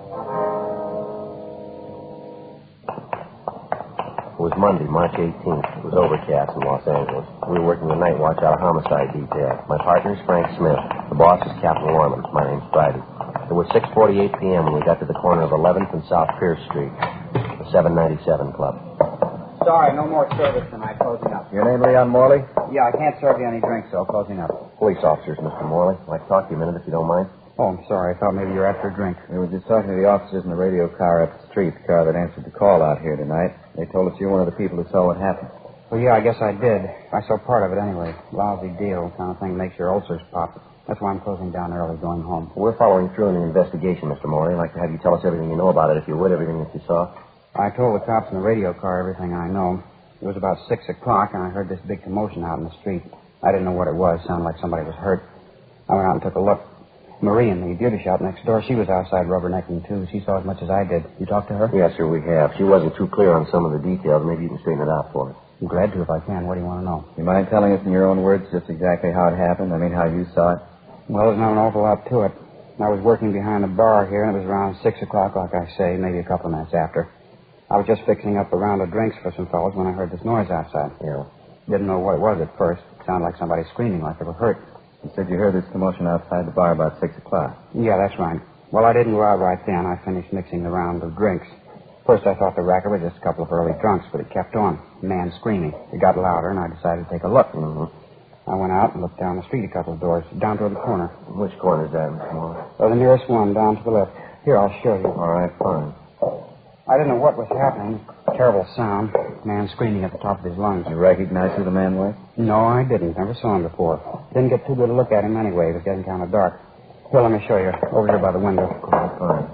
It was Monday, March eighteenth. It was overcast in Los Angeles. We were working the night watch out of homicide detail. My partner's Frank Smith. The boss is Captain Warman. My name's Friday. It was six forty-eight p.m. when we got to the corner of eleventh and South Pierce Street, the seven ninety-seven Club. Sorry, no more service tonight. Closing up. Your name, Leon Morley? Yeah, I can't serve you any drinks, so closing up. Police officers, Mister Morley. I'd like to talk to you a minute if you don't mind. Oh, I'm sorry. I thought maybe you were after a drink. We were just talking to the officers in the radio car up the street, the car that answered the call out here tonight. They told us you're one of the people who saw what happened. Well, yeah, I guess I did. I saw part of it anyway. Lousy deal, kind of thing makes your ulcers pop. That's why I'm closing down early, going home. We're following through in the investigation, Mister Morley. I'd like to have you tell us everything you know about it, if you would, everything that you saw. I told the cops in the radio car everything I know. It was about six o'clock, and I heard this big commotion out in the street. I didn't know what it was. Sounded like somebody was hurt. I went out and took a look. Marie in the beauty shop next door, she was outside rubbernecking, too. She saw as much as I did. You talked to her? Yes, sir, we have. She wasn't too clear on some of the details. Maybe you can straighten it out for us. I'm glad to if I can. What do you want to know? You mind telling us in your own words just exactly how it happened? I mean, how you saw it? Well, there's not an awful lot to it. I was working behind the bar here, and it was around six o'clock, like I say, maybe a couple of minutes after. I was just fixing up a round of drinks for some fellows when I heard this noise outside. Yeah. Didn't know what it was at first. It sounded like somebody screaming like they were hurt. You said you heard this commotion outside the bar about six o'clock. Yeah, that's right. Well, I didn't go out right then. I finished mixing the round of drinks. First, I thought the racket was just a couple of early drunks, but it kept on. A man screaming. It got louder, and I decided to take a look. Mm-hmm. I went out and looked down the street a couple of doors, down toward the corner. Which corner is that, Mister Morley? Well, the nearest one, down to the left. Here, I'll show you. All right, fine. I didn't know what was happening. Terrible sound. Man screaming at the top of his lungs. You recognize who the man was? No, I didn't. Never saw him before. Didn't get too good a look at him anyway. It was getting kind of dark. Here, let me show you. Over here by the window. Fine.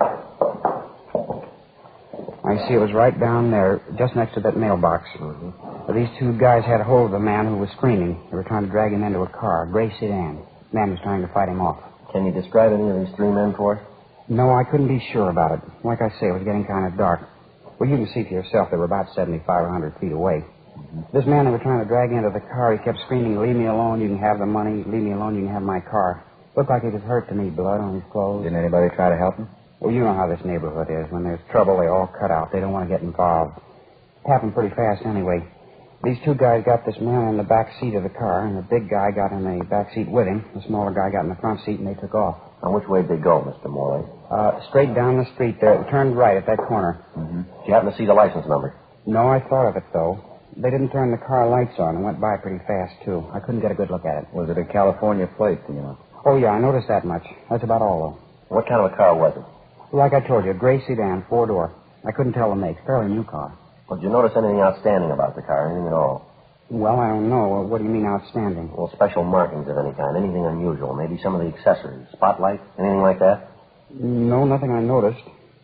I see it was right down there, just next to that mailbox. Mm-hmm. These two guys had hold of the man who was screaming. They were trying to drag him into a car, a gray sedan. The man was trying to fight him off. Can you describe any of these three men for us? No, I couldn't be sure about it. Like I say, it was getting kind of dark. Well, you can see for yourself they were about seventy-five or one hundred feet away. Mm-hmm. This man they were trying to drag into the car, he kept screaming, "Leave me alone, you can have the money. Leave me alone, you can have my car." Looked like he was hurt to me, blood on his clothes. Didn't anybody try to help him? Well, you know how this neighborhood is. When there's trouble, they all cut out. They don't want to get involved. It happened pretty fast anyway. These two guys got this man in the back seat of the car, and the big guy got in the back seat with him. The smaller guy got in the front seat, and they took off. And which way did they go, Mister Morley? Uh, straight down the street there. It turned right at that corner. Mm-hmm. Did you happen to see the license number? No, I thought of it, though. They didn't turn the car lights on and went by pretty fast, too. I couldn't get a good look at it. Was it a California plate, do you know? Oh, yeah, I noticed that much. That's about all, though. What kind of a car was it? Like I told you, a gray sedan, four-door. I couldn't tell the make. Fairly new car. Well, did you notice anything outstanding about the car? Anything at all? Well, I don't know. What do you mean outstanding? Well, special markings of any kind. Anything unusual. Maybe some of the accessories. Spotlight? Anything like that? No, nothing I noticed.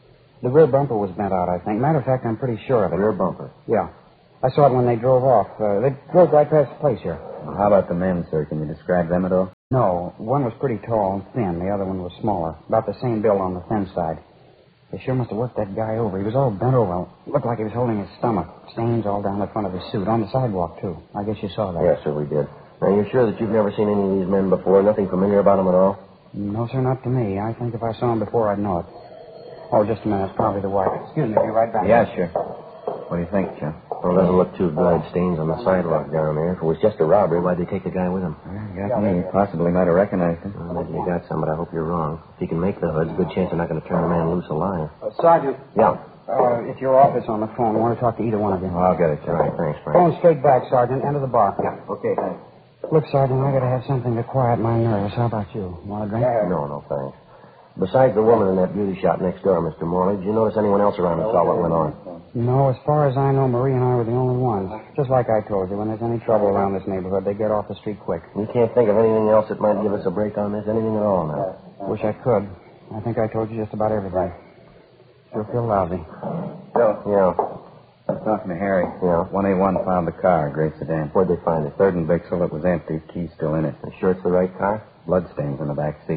The rear bumper was bent out, I think. Matter of fact, I'm pretty sure of it. Rear bumper? Yeah. I saw it when they drove off. Uh, they drove right past the place here. Well, how about the men, sir? Can you describe them at all? No. One was pretty tall and thin. The other one was smaller. About the same build on the thin side. They sure must have worked that guy over. He was all bent over. Looked like he was holding his stomach. Stains all down the front of his suit. On the sidewalk, too. I guess you saw that. Yes, sir, we did. Now, you're sure that you've never seen any of these men before? Nothing familiar about them at all? No, sir, not to me. I think if I saw him before, I'd know it. Oh, just a minute. It's probably the wife. Excuse me. I'll be right back. Yeah, sure. What do you think, Joe? Well, it doesn't look too good. Stains on the sidewalk down there. If it was just a robbery, why'd they take the guy with them? Yeah, got me. Possibly might have recognized him. Well, maybe you got some, but I hope you're wrong. If he can make the hood, good chance they're not going to turn the man loose alive. Uh, Sergeant. Yeah. Uh, it's your office on the phone. I want to talk to either one of you. Oh, I'll get it, Joe. All right, thanks, Frank. Phone straight back, Sergeant. Enter the bar. Yeah, okay, thanks. Look, Sergeant, I got to have something to quiet my nerves. How about you? Want a drink? No, no, thanks. Besides the woman in that beauty shop next door, Mister Morley, did you notice anyone else around who saw what went on? No, as far as I know, Marie and I were the only ones. Just like I told you, when there's any trouble around this neighborhood, they get off the street quick. You can't think of anything else that might give us a break on this? Anything at all now? Wish I could. I think I told you just about everything. Sure feel lousy. Joe. Yeah. I was talking to Harry. Yeah? one A one found the car, gray sedan. Where'd they find it? Third and Bixel. It was empty. Key still in it. You sure it's the right car? Bloodstains in the back seat.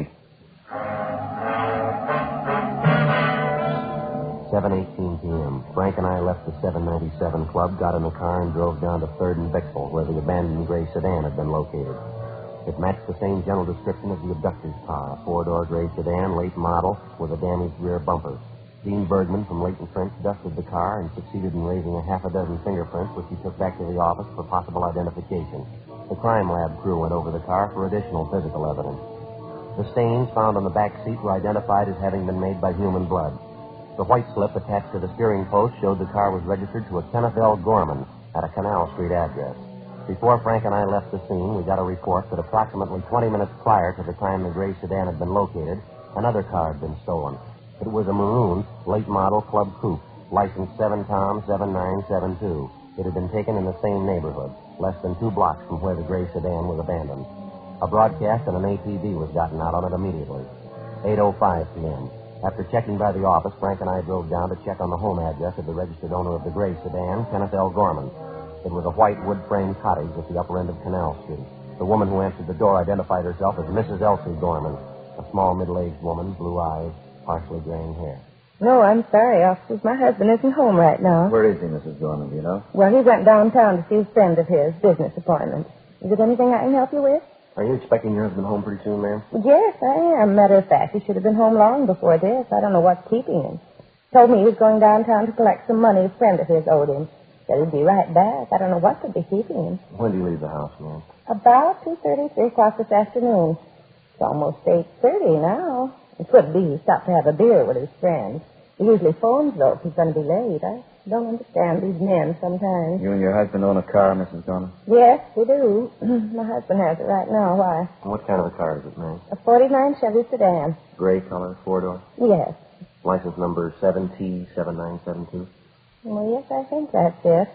seven eighteen p.m. Frank and I left the seven ninety-seven Club, got in the car, and drove down to third and Bixel, where the abandoned gray sedan had been located. It matched the same general description of the abductor's car, a four-door gray sedan, late model, with a damaged rear bumper. Dean Bergman from Leighton French dusted the car and succeeded in raising a half a dozen fingerprints, which he took back to the office for possible identification. The crime lab crew went over the car for additional physical evidence. The stains found on the back seat were identified as having been made by human blood. The white slip attached to the steering post showed the car was registered to a Kenneth L. Gorman at a Canal Street address. Before Frank and I left the scene, we got a report that approximately twenty minutes prior to the time the gray sedan had been located, another car had been stolen. It was a maroon, late model Club Coupe, license seven Tom seven nine seven two. It had been taken in the same neighborhood, less than two blocks from where the gray sedan was abandoned. A broadcast and an A P B was gotten out on it immediately. eight oh five p.m. After checking by the office, Frank and I drove down to check on the home address of the registered owner of the gray sedan, Kenneth L. Gorman. It was a white wood-frame cottage at the upper end of Canal Street. The woman who answered the door identified herself as Missus Elsie Gorman, a small middle-aged woman, blue eyes, partially graying hair. No, I'm sorry, officers. My husband isn't home right now. Where is he, Missus Gorman, do you know? Well, he went downtown to see a friend of his, business appointment. Is there anything I can help you with? Are you expecting your husband home pretty soon, ma'am? Yes, I am. Matter of fact, he should have been home long before this. I don't know what's keeping him. Told me he was going downtown to collect some money a friend of his owed him. Said he'd be right back. I don't know what could be keeping him. When do you leave the house, ma'am? About two thirty, three o'clock this afternoon. It's almost eight thirty now. It could be he stopped to have a beer with his friends. He usually phones, though, if he's going to be late. I don't understand these men sometimes. You and your husband own a car, Missus Gorman? Yes, we do. My husband has it right now. Why? What kind of a car is it, ma'am? A forty-nine Chevy sedan. Gray color, four-door? Yes. License number seven T seven nine seven two? Well, yes, I think that's it.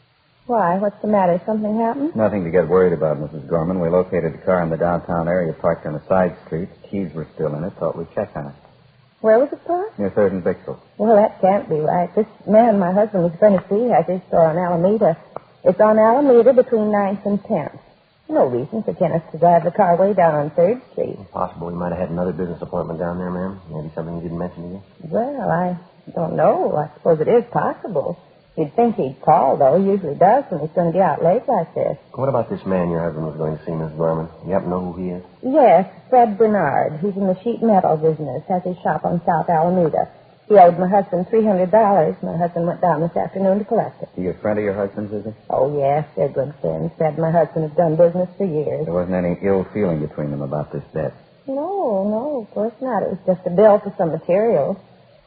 Why? What's the matter? Something happened? Nothing to get worried about, Missus Gorman. We located the car in the downtown area, parked on a side street. Keys were still in it. Thought we'd check on it. Where was it parked? Near third and Bixel. Well, that can't be right. This man my husband was going to see has his store on Alameda. It's on Alameda between ninth and tenth. No reason for Kenneth to drive the car way down on third Street. Possible he might have had another business appointment down there, ma'am. Maybe something he didn't mention to you? Well, I don't know. I suppose it is possible. You'd think he'd call, though. He usually does when he's going to be out late like this. What about this man your husband was going to see, Miss Gorman? You happen to know who he is? Yes, Fred Bernard. He's in the sheet metal business. Has his shop on South Alameda. He owed my husband three hundred dollars. My husband went down this afternoon to collect it. Is he a friend of your husband's, is he? Oh, yes, they're good friends. Fred and my husband have done business for years. There wasn't any ill feeling between them about this debt. No, no, of course not. It was just a bill for some materials.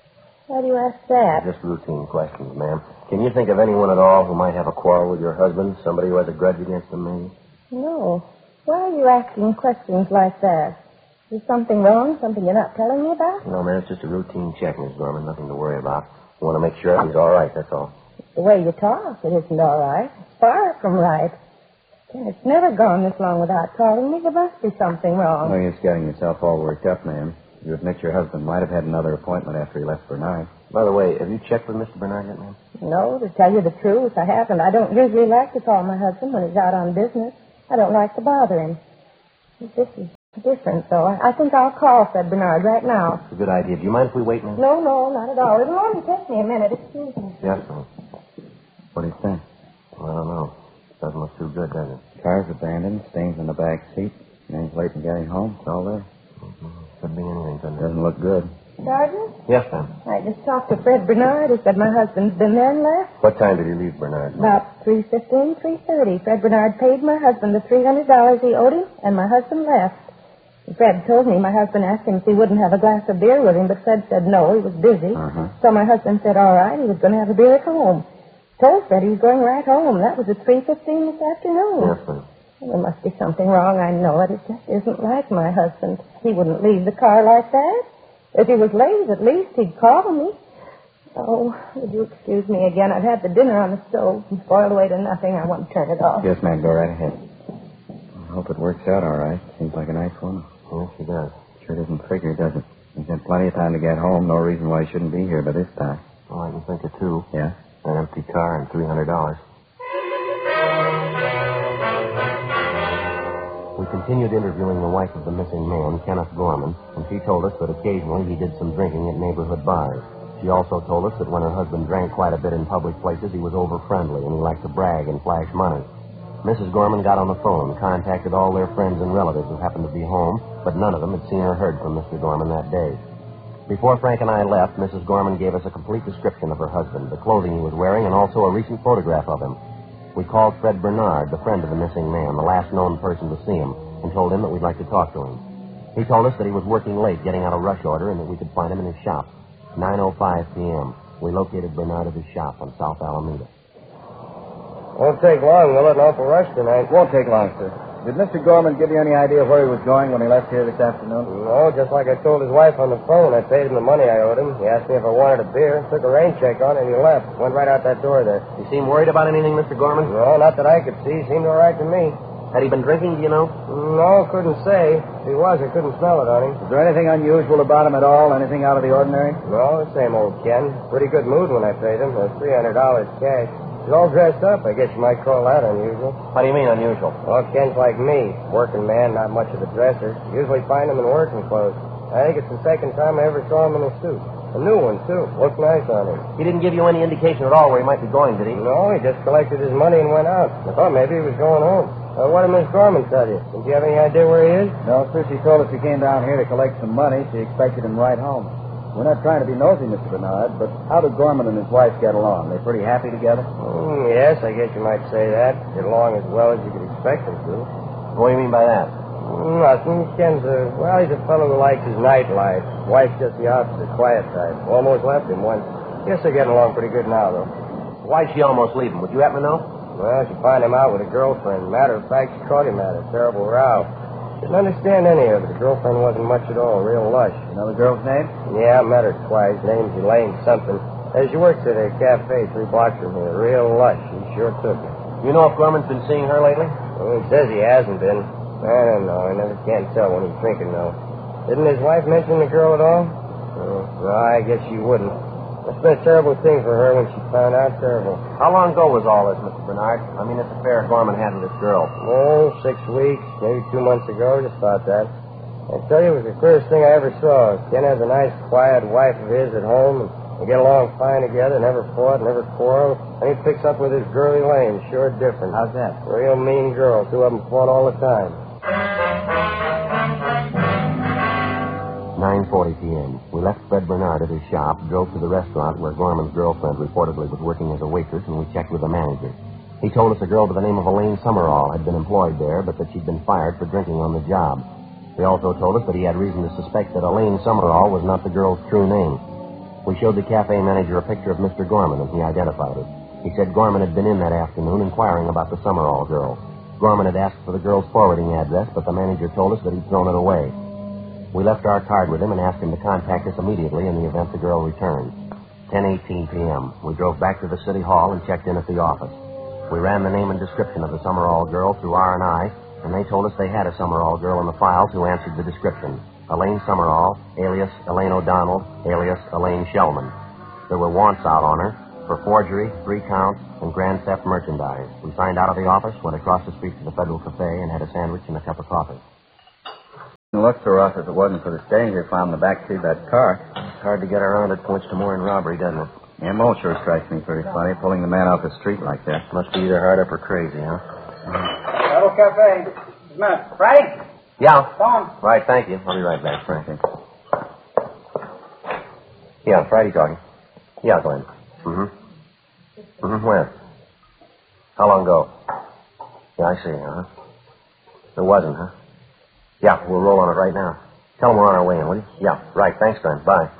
Why do you ask that? Just routine questions, ma'am. Can you think of anyone at all who might have a quarrel with your husband? Somebody who has a grudge against him, maybe? No. Why are you asking questions like that? Is something wrong? Something you're not telling me about? No, ma'am, it's just a routine check, Miss Gorman. Nothing to worry about. I want to make sure he's all right, that's all. The way you talk, it isn't all right. It's far from right. It's never gone this long without calling me. There must be something wrong. No use getting yourself all worked up, ma'am. You admit your husband might have had another appointment after he left Bernard. By the way, have you checked with Mister Bernard yet, ma'am? No, to tell you the truth, I haven't. I don't usually like to call my husband when he's out on business. I don't like to bother him. This is different, though. I, I think I'll call Fred Bernard right now. It's a good idea. Do you mind if we wait, ma'am? No, no, not at all. It'll only take me a minute. Excuse me. Yes, ma'am. What do you think? Well, I don't know. Doesn't look too good, does it? Car's abandoned, stains in the back seat. Name's late in getting home. It's all there. Mm-hmm. Could be anything, couldn't it? Doesn't look good. Sergeant? Yes, ma'am. I just talked to Fred Bernard. He said my husband's been there and left. What time did he leave, Bernard? About three fifteen, three thirty. Fred Bernard paid my husband the three hundred dollars he owed him, and my husband left. Fred told me my husband asked him if he wouldn't have a glass of beer with him, but Fred said no, he was busy. Uh-huh. So my husband said all right, he was going to have a beer at home. Told Fred he was going right home. That was at three fifteen this afternoon. Yes, ma'am. Well, there must be something wrong, I know it. It just isn't like my husband. He wouldn't leave the car like that. If he was late, at least he'd call me. Oh, would you excuse me again? I've had the dinner on the stove and boiled away to nothing. I want to turn it off. Yes, ma'am. Go right ahead. I hope it works out all right. Seems like a nice woman. Yes, she does. Sure doesn't figure, does it? He's had plenty of time to get home. No reason why he shouldn't be here by this time. Well, I can think of two. Yeah? An empty car and three hundred dollars. We continued interviewing the wife of the missing man, Kenneth Gorman, and she told us that occasionally he did some drinking at neighborhood bars. She also told us that when her husband drank quite a bit in public places, he was over-friendly and he liked to brag and flash money. Missus Gorman got on the phone, contacted all their friends and relatives who happened to be home, but none of them had seen or heard from Mister Gorman that day. Before Frank and I left, Missus Gorman gave us a complete description of her husband, the clothing he was wearing, and also a recent photograph of him. We called Fred Bernard, the friend of the missing man, the last known person to see him, and told him that we'd like to talk to him. He told us that he was working late, getting out a rush order, and that we could find him in his shop. nine oh five p.m. We located Bernard at his shop on South Alameda. Won't take long, will it? An awful rush tonight. Won't take long, sir. Did Mister Gorman give you any idea where he was going when he left here this afternoon? No, just like I told his wife on the phone. I paid him the money I owed him. He asked me if I wanted a beer, took a rain check on it, and he left. Went right out that door there. You seem worried about anything, Mister Gorman? No, not that I could see. Seemed all right to me. Had he been drinking, do you know? No, couldn't say. If he was, I couldn't smell it on him. Is there anything unusual about him at all? Anything out of the ordinary? No, the same old Ken. Pretty good mood when I paid him. There's three hundred dollars cash. He's all dressed up. I guess you might call that unusual. What do you mean, unusual? Well, Ken's like me. Working man, not much of a dresser. Usually find him in working clothes. I think it's the second time I ever saw him in a suit. A new one, too. Looked nice on him. He didn't give you any indication at all where he might be going, did he? No, he just collected his money and went out. I thought maybe he was going home. Uh, what did Miss Gorman tell you? Did you have any idea where he is? No, sir. She told us he came down here to collect some money. She expected him right home. We're not trying to be nosy, Mister Bernard, but how do Gorman and his wife get along? They pretty happy together? Mm, yes, I guess you might say that. Get along as well as you could expect them to. What do you mean by that? Mm, nothing. Ken's a, well, he's a fellow who likes his nightlife. Wife's just the opposite, quiet type. Almost left him once. Guess they're getting along pretty good now, though. Why'd she almost leave him? Would you happen to know? Well, she found him out with a girlfriend. Matter of fact, she caught him at a terrible row. Didn't understand any of it. The girlfriend wasn't much at all, real lush. You know the girl's name? Yeah, I met her twice. Name's Elaine something. Uh, she works at a cafe three blocks from here. Real lush. He sure took her. You know if Gorman's been seeing her lately? Well, he says he hasn't been. I don't know. I never can tell when he's drinking, though. Didn't his wife mention the girl at all? Oh, well, I guess she wouldn't. It's been a terrible thing for her when she found out. Terrible. How long ago was all this, Mister Bernard? I mean, this affair Gorman had with this girl. Oh, six weeks, maybe two months ago. Just about that. I tell you, it was the queerest thing I ever saw. Ken has a nice, quiet wife of his at home, and they get along fine together, never fought, never quarreled. And he picks up with his girl Elaine. Sure different. How's that? Real mean girl. Two of them fought all the time. nine forty p.m. We left Fred Bernard at his shop, drove to the restaurant where Gorman's girlfriend reportedly was working as a waitress, and we checked with the manager. He told us a girl by the name of Elaine Summerall had been employed there, but that she'd been fired for drinking on the job. He also told us that he had reason to suspect that Elaine Summerall was not the girl's true name. We showed the cafe manager a picture of Mister Gorman, and he identified it. He said Gorman had been in that afternoon inquiring about the Summerall girl. Gorman had asked for the girl's forwarding address, but the manager told us that he'd thrown it away. We left our card with him and asked him to contact us immediately in the event the girl returned. ten eighteen p.m. We drove back to the city hall and checked in at the office. We ran the name and description of the Summerall girl through R and I, and they told us they had a Summerall girl in the files who answered the description. Elaine Summerall, alias Elaine O'Donnell, alias Elaine Shellman. There were warrants out on her for forgery, three counts, and grand theft merchandise. We signed out of the office, went across the street to the Federal Cafe, and had a sandwich and a cup of coffee. It looks so rough if it wasn't for the stains they found in the back seat of that car. It's hard to get around it. Points to more in robbery, doesn't it? Yeah, Mo sure strikes me pretty funny, pulling the man off the street like that. Must be either hard up or crazy, huh? Federal Cafe. Just a minute. Friday? Yeah. Go on. Right, thank you. I'll be right back, Frank. Yeah, Friday talking. Yeah, Glenn. Mm-hmm. Mm-hmm. When? How long ago? Yeah, I see, huh? There wasn't, huh? Yeah, we'll roll on it right now. Tell them we're on our way in, will you? Yeah, right. Thanks, Glenn. Bye.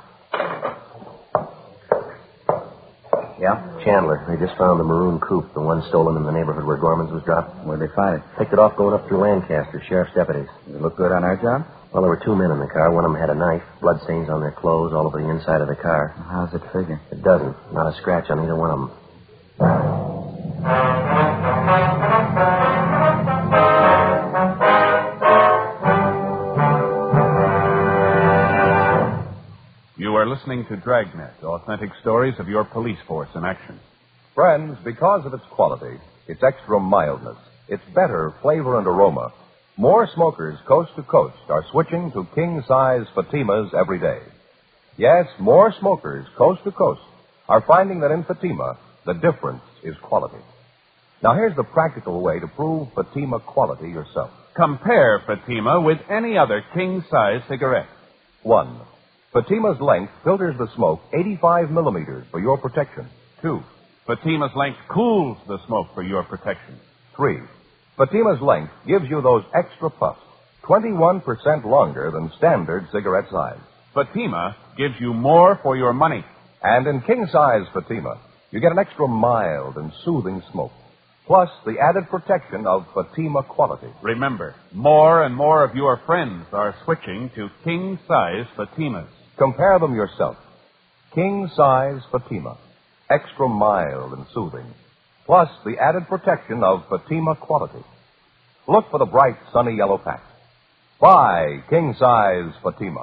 Yeah? Chandler. They just found the maroon coupe, the one stolen in the neighborhood where Gorman's was dropped. Where'd they find it? Picked it off going up through Lancaster, sheriff's deputies. Did it look good on our job? Well, there were two men in the car. One of them had a knife, bloodstains on their clothes, all over the inside of the car. How's it figure? It doesn't. Not a scratch on either one of them. You are listening to Dragnet, authentic stories of your police force in action. Friends, because of its quality, its extra mildness, its better flavor and aroma, more smokers coast to coast are switching to king-size Fatimas every day. Yes, more smokers coast to coast are finding that in Fatima, the difference is quality. Now, here's the practical way to prove Fatima quality yourself. Compare Fatima with any other king-size cigarette. One, Fatima's length filters the smoke eighty-five millimeters for your protection. Two, Fatima's length cools the smoke for your protection. Three, Fatima's length gives you those extra puffs, twenty-one percent longer than standard cigarette size. Fatima gives you more for your money. And in king-size Fatima, you get an extra mild and soothing smoke, plus the added protection of Fatima quality. Remember, more and more of your friends are switching to king-size Fatimas. Compare them yourself. King-size Fatima, extra mild and soothing, plus the added protection of Fatima quality. Look for the bright, sunny yellow pack. Buy king-size Fatima.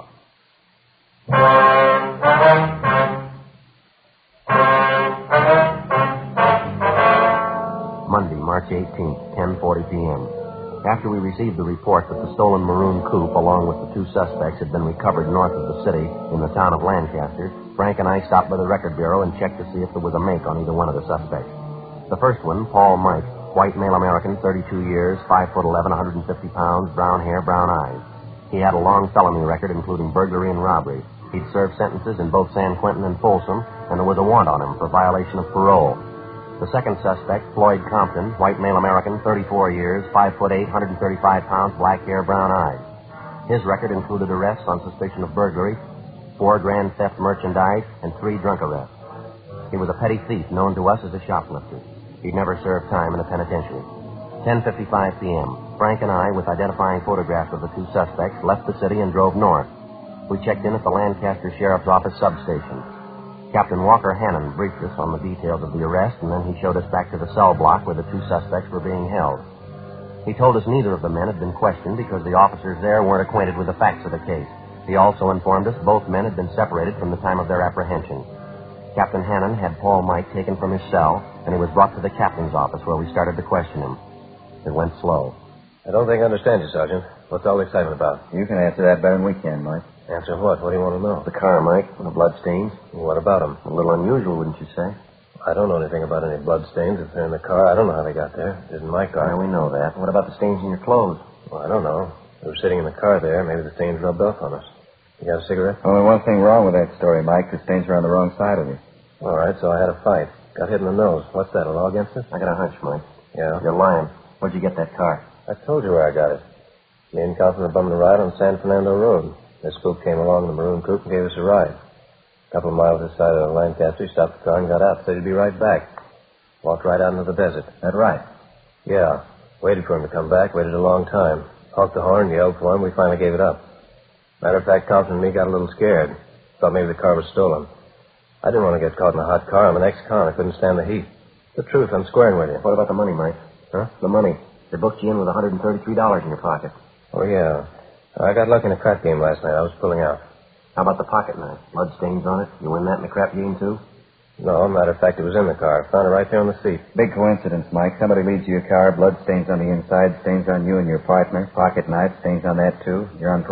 Monday, March eighteenth, ten forty p.m. After we received the report that the stolen maroon coupe, along with the two suspects, had been recovered north of the city in the town of Lancaster, Frank and I stopped by the record bureau and checked to see if there was a make on either one of the suspects. The first one, Paul Mike, white male American, thirty-two years, five foot eleven, one hundred fifty pounds, brown hair, brown eyes. He had a long felony record, including burglary and robbery. He'd served sentences in both San Quentin and Folsom, and there was a warrant on him for violation of parole. The second suspect, Floyd Compton, white male American, thirty-four years, five foot eight, one hundred thirty-five pounds, black hair, brown eyes. His record included arrests on suspicion of burglary, four grand theft merchandise, and three drunk arrests. He was a petty thief known to us as a shoplifter. He'd never served time in a penitentiary. ten fifty-five p.m. Frank and I, with identifying photographs of the two suspects, left the city and drove north. We checked in at the Lancaster Sheriff's Office substation. Captain Walker Hannon briefed us on the details of the arrest, and then he showed us back to the cell block where the two suspects were being held. He told us neither of the men had been questioned because the officers there weren't acquainted with the facts of the case. He also informed us both men had been separated from the time of their apprehension. Captain Hannon had Paul Mike taken from his cell, and he was brought to the captain's office where we started to question him. It went slow. I don't think I understand you, Sergeant. What's all the excitement about? You can answer that better than we can, Mike. Answer what? What do you want to know? The car, Mike, the bloodstains. What about them? A little unusual, wouldn't you say? I don't know anything about any bloodstains. If they're in the car, I don't know how they got there. It isn't my car. Yeah, we know that. What about the stains in your clothes? Well, I don't know. They were sitting in the car there. Maybe the stains rubbed off on us. You got a cigarette? Only one thing wrong with that story, Mike. The stains are on the wrong side of you. All right, so I had a fight. Got hit in the nose. What's that, a law against us? I got a hunch, Mike. Yeah? You're lying. Where'd you get that car? I told you where I got it. Me and Compton were bumming a ride on San Fernando Road. This spook came along in the maroon coupe and gave us a ride. A couple of miles this side of Lancaster, he stopped the car and got out. Said he'd be right back. Walked right out into the desert. That right? Yeah. Waited for him to come back. Waited a long time. Honked the horn, yelled for him. We finally gave it up. Matter of fact, Compton and me got a little scared. Thought maybe the car was stolen. I didn't want to get caught in a hot car. I'm an ex-con. I couldn't stand the heat. The truth, I'm squaring with you. What about the money, Mike? Huh? The money. They booked you in with one hundred thirty-three dollars in your pocket. Oh, yeah. I got lucky in a crap game last night. I was pulling out. How about the pocket knife? Blood stains on it? You win that in the crap game, too? No, matter of fact, it was in the car. Found it right there on the seat. Big coincidence, Mike. Somebody leaves you a car, blood stains on the inside, stains on you and your partner, pocket knife, stains on that, too. You're on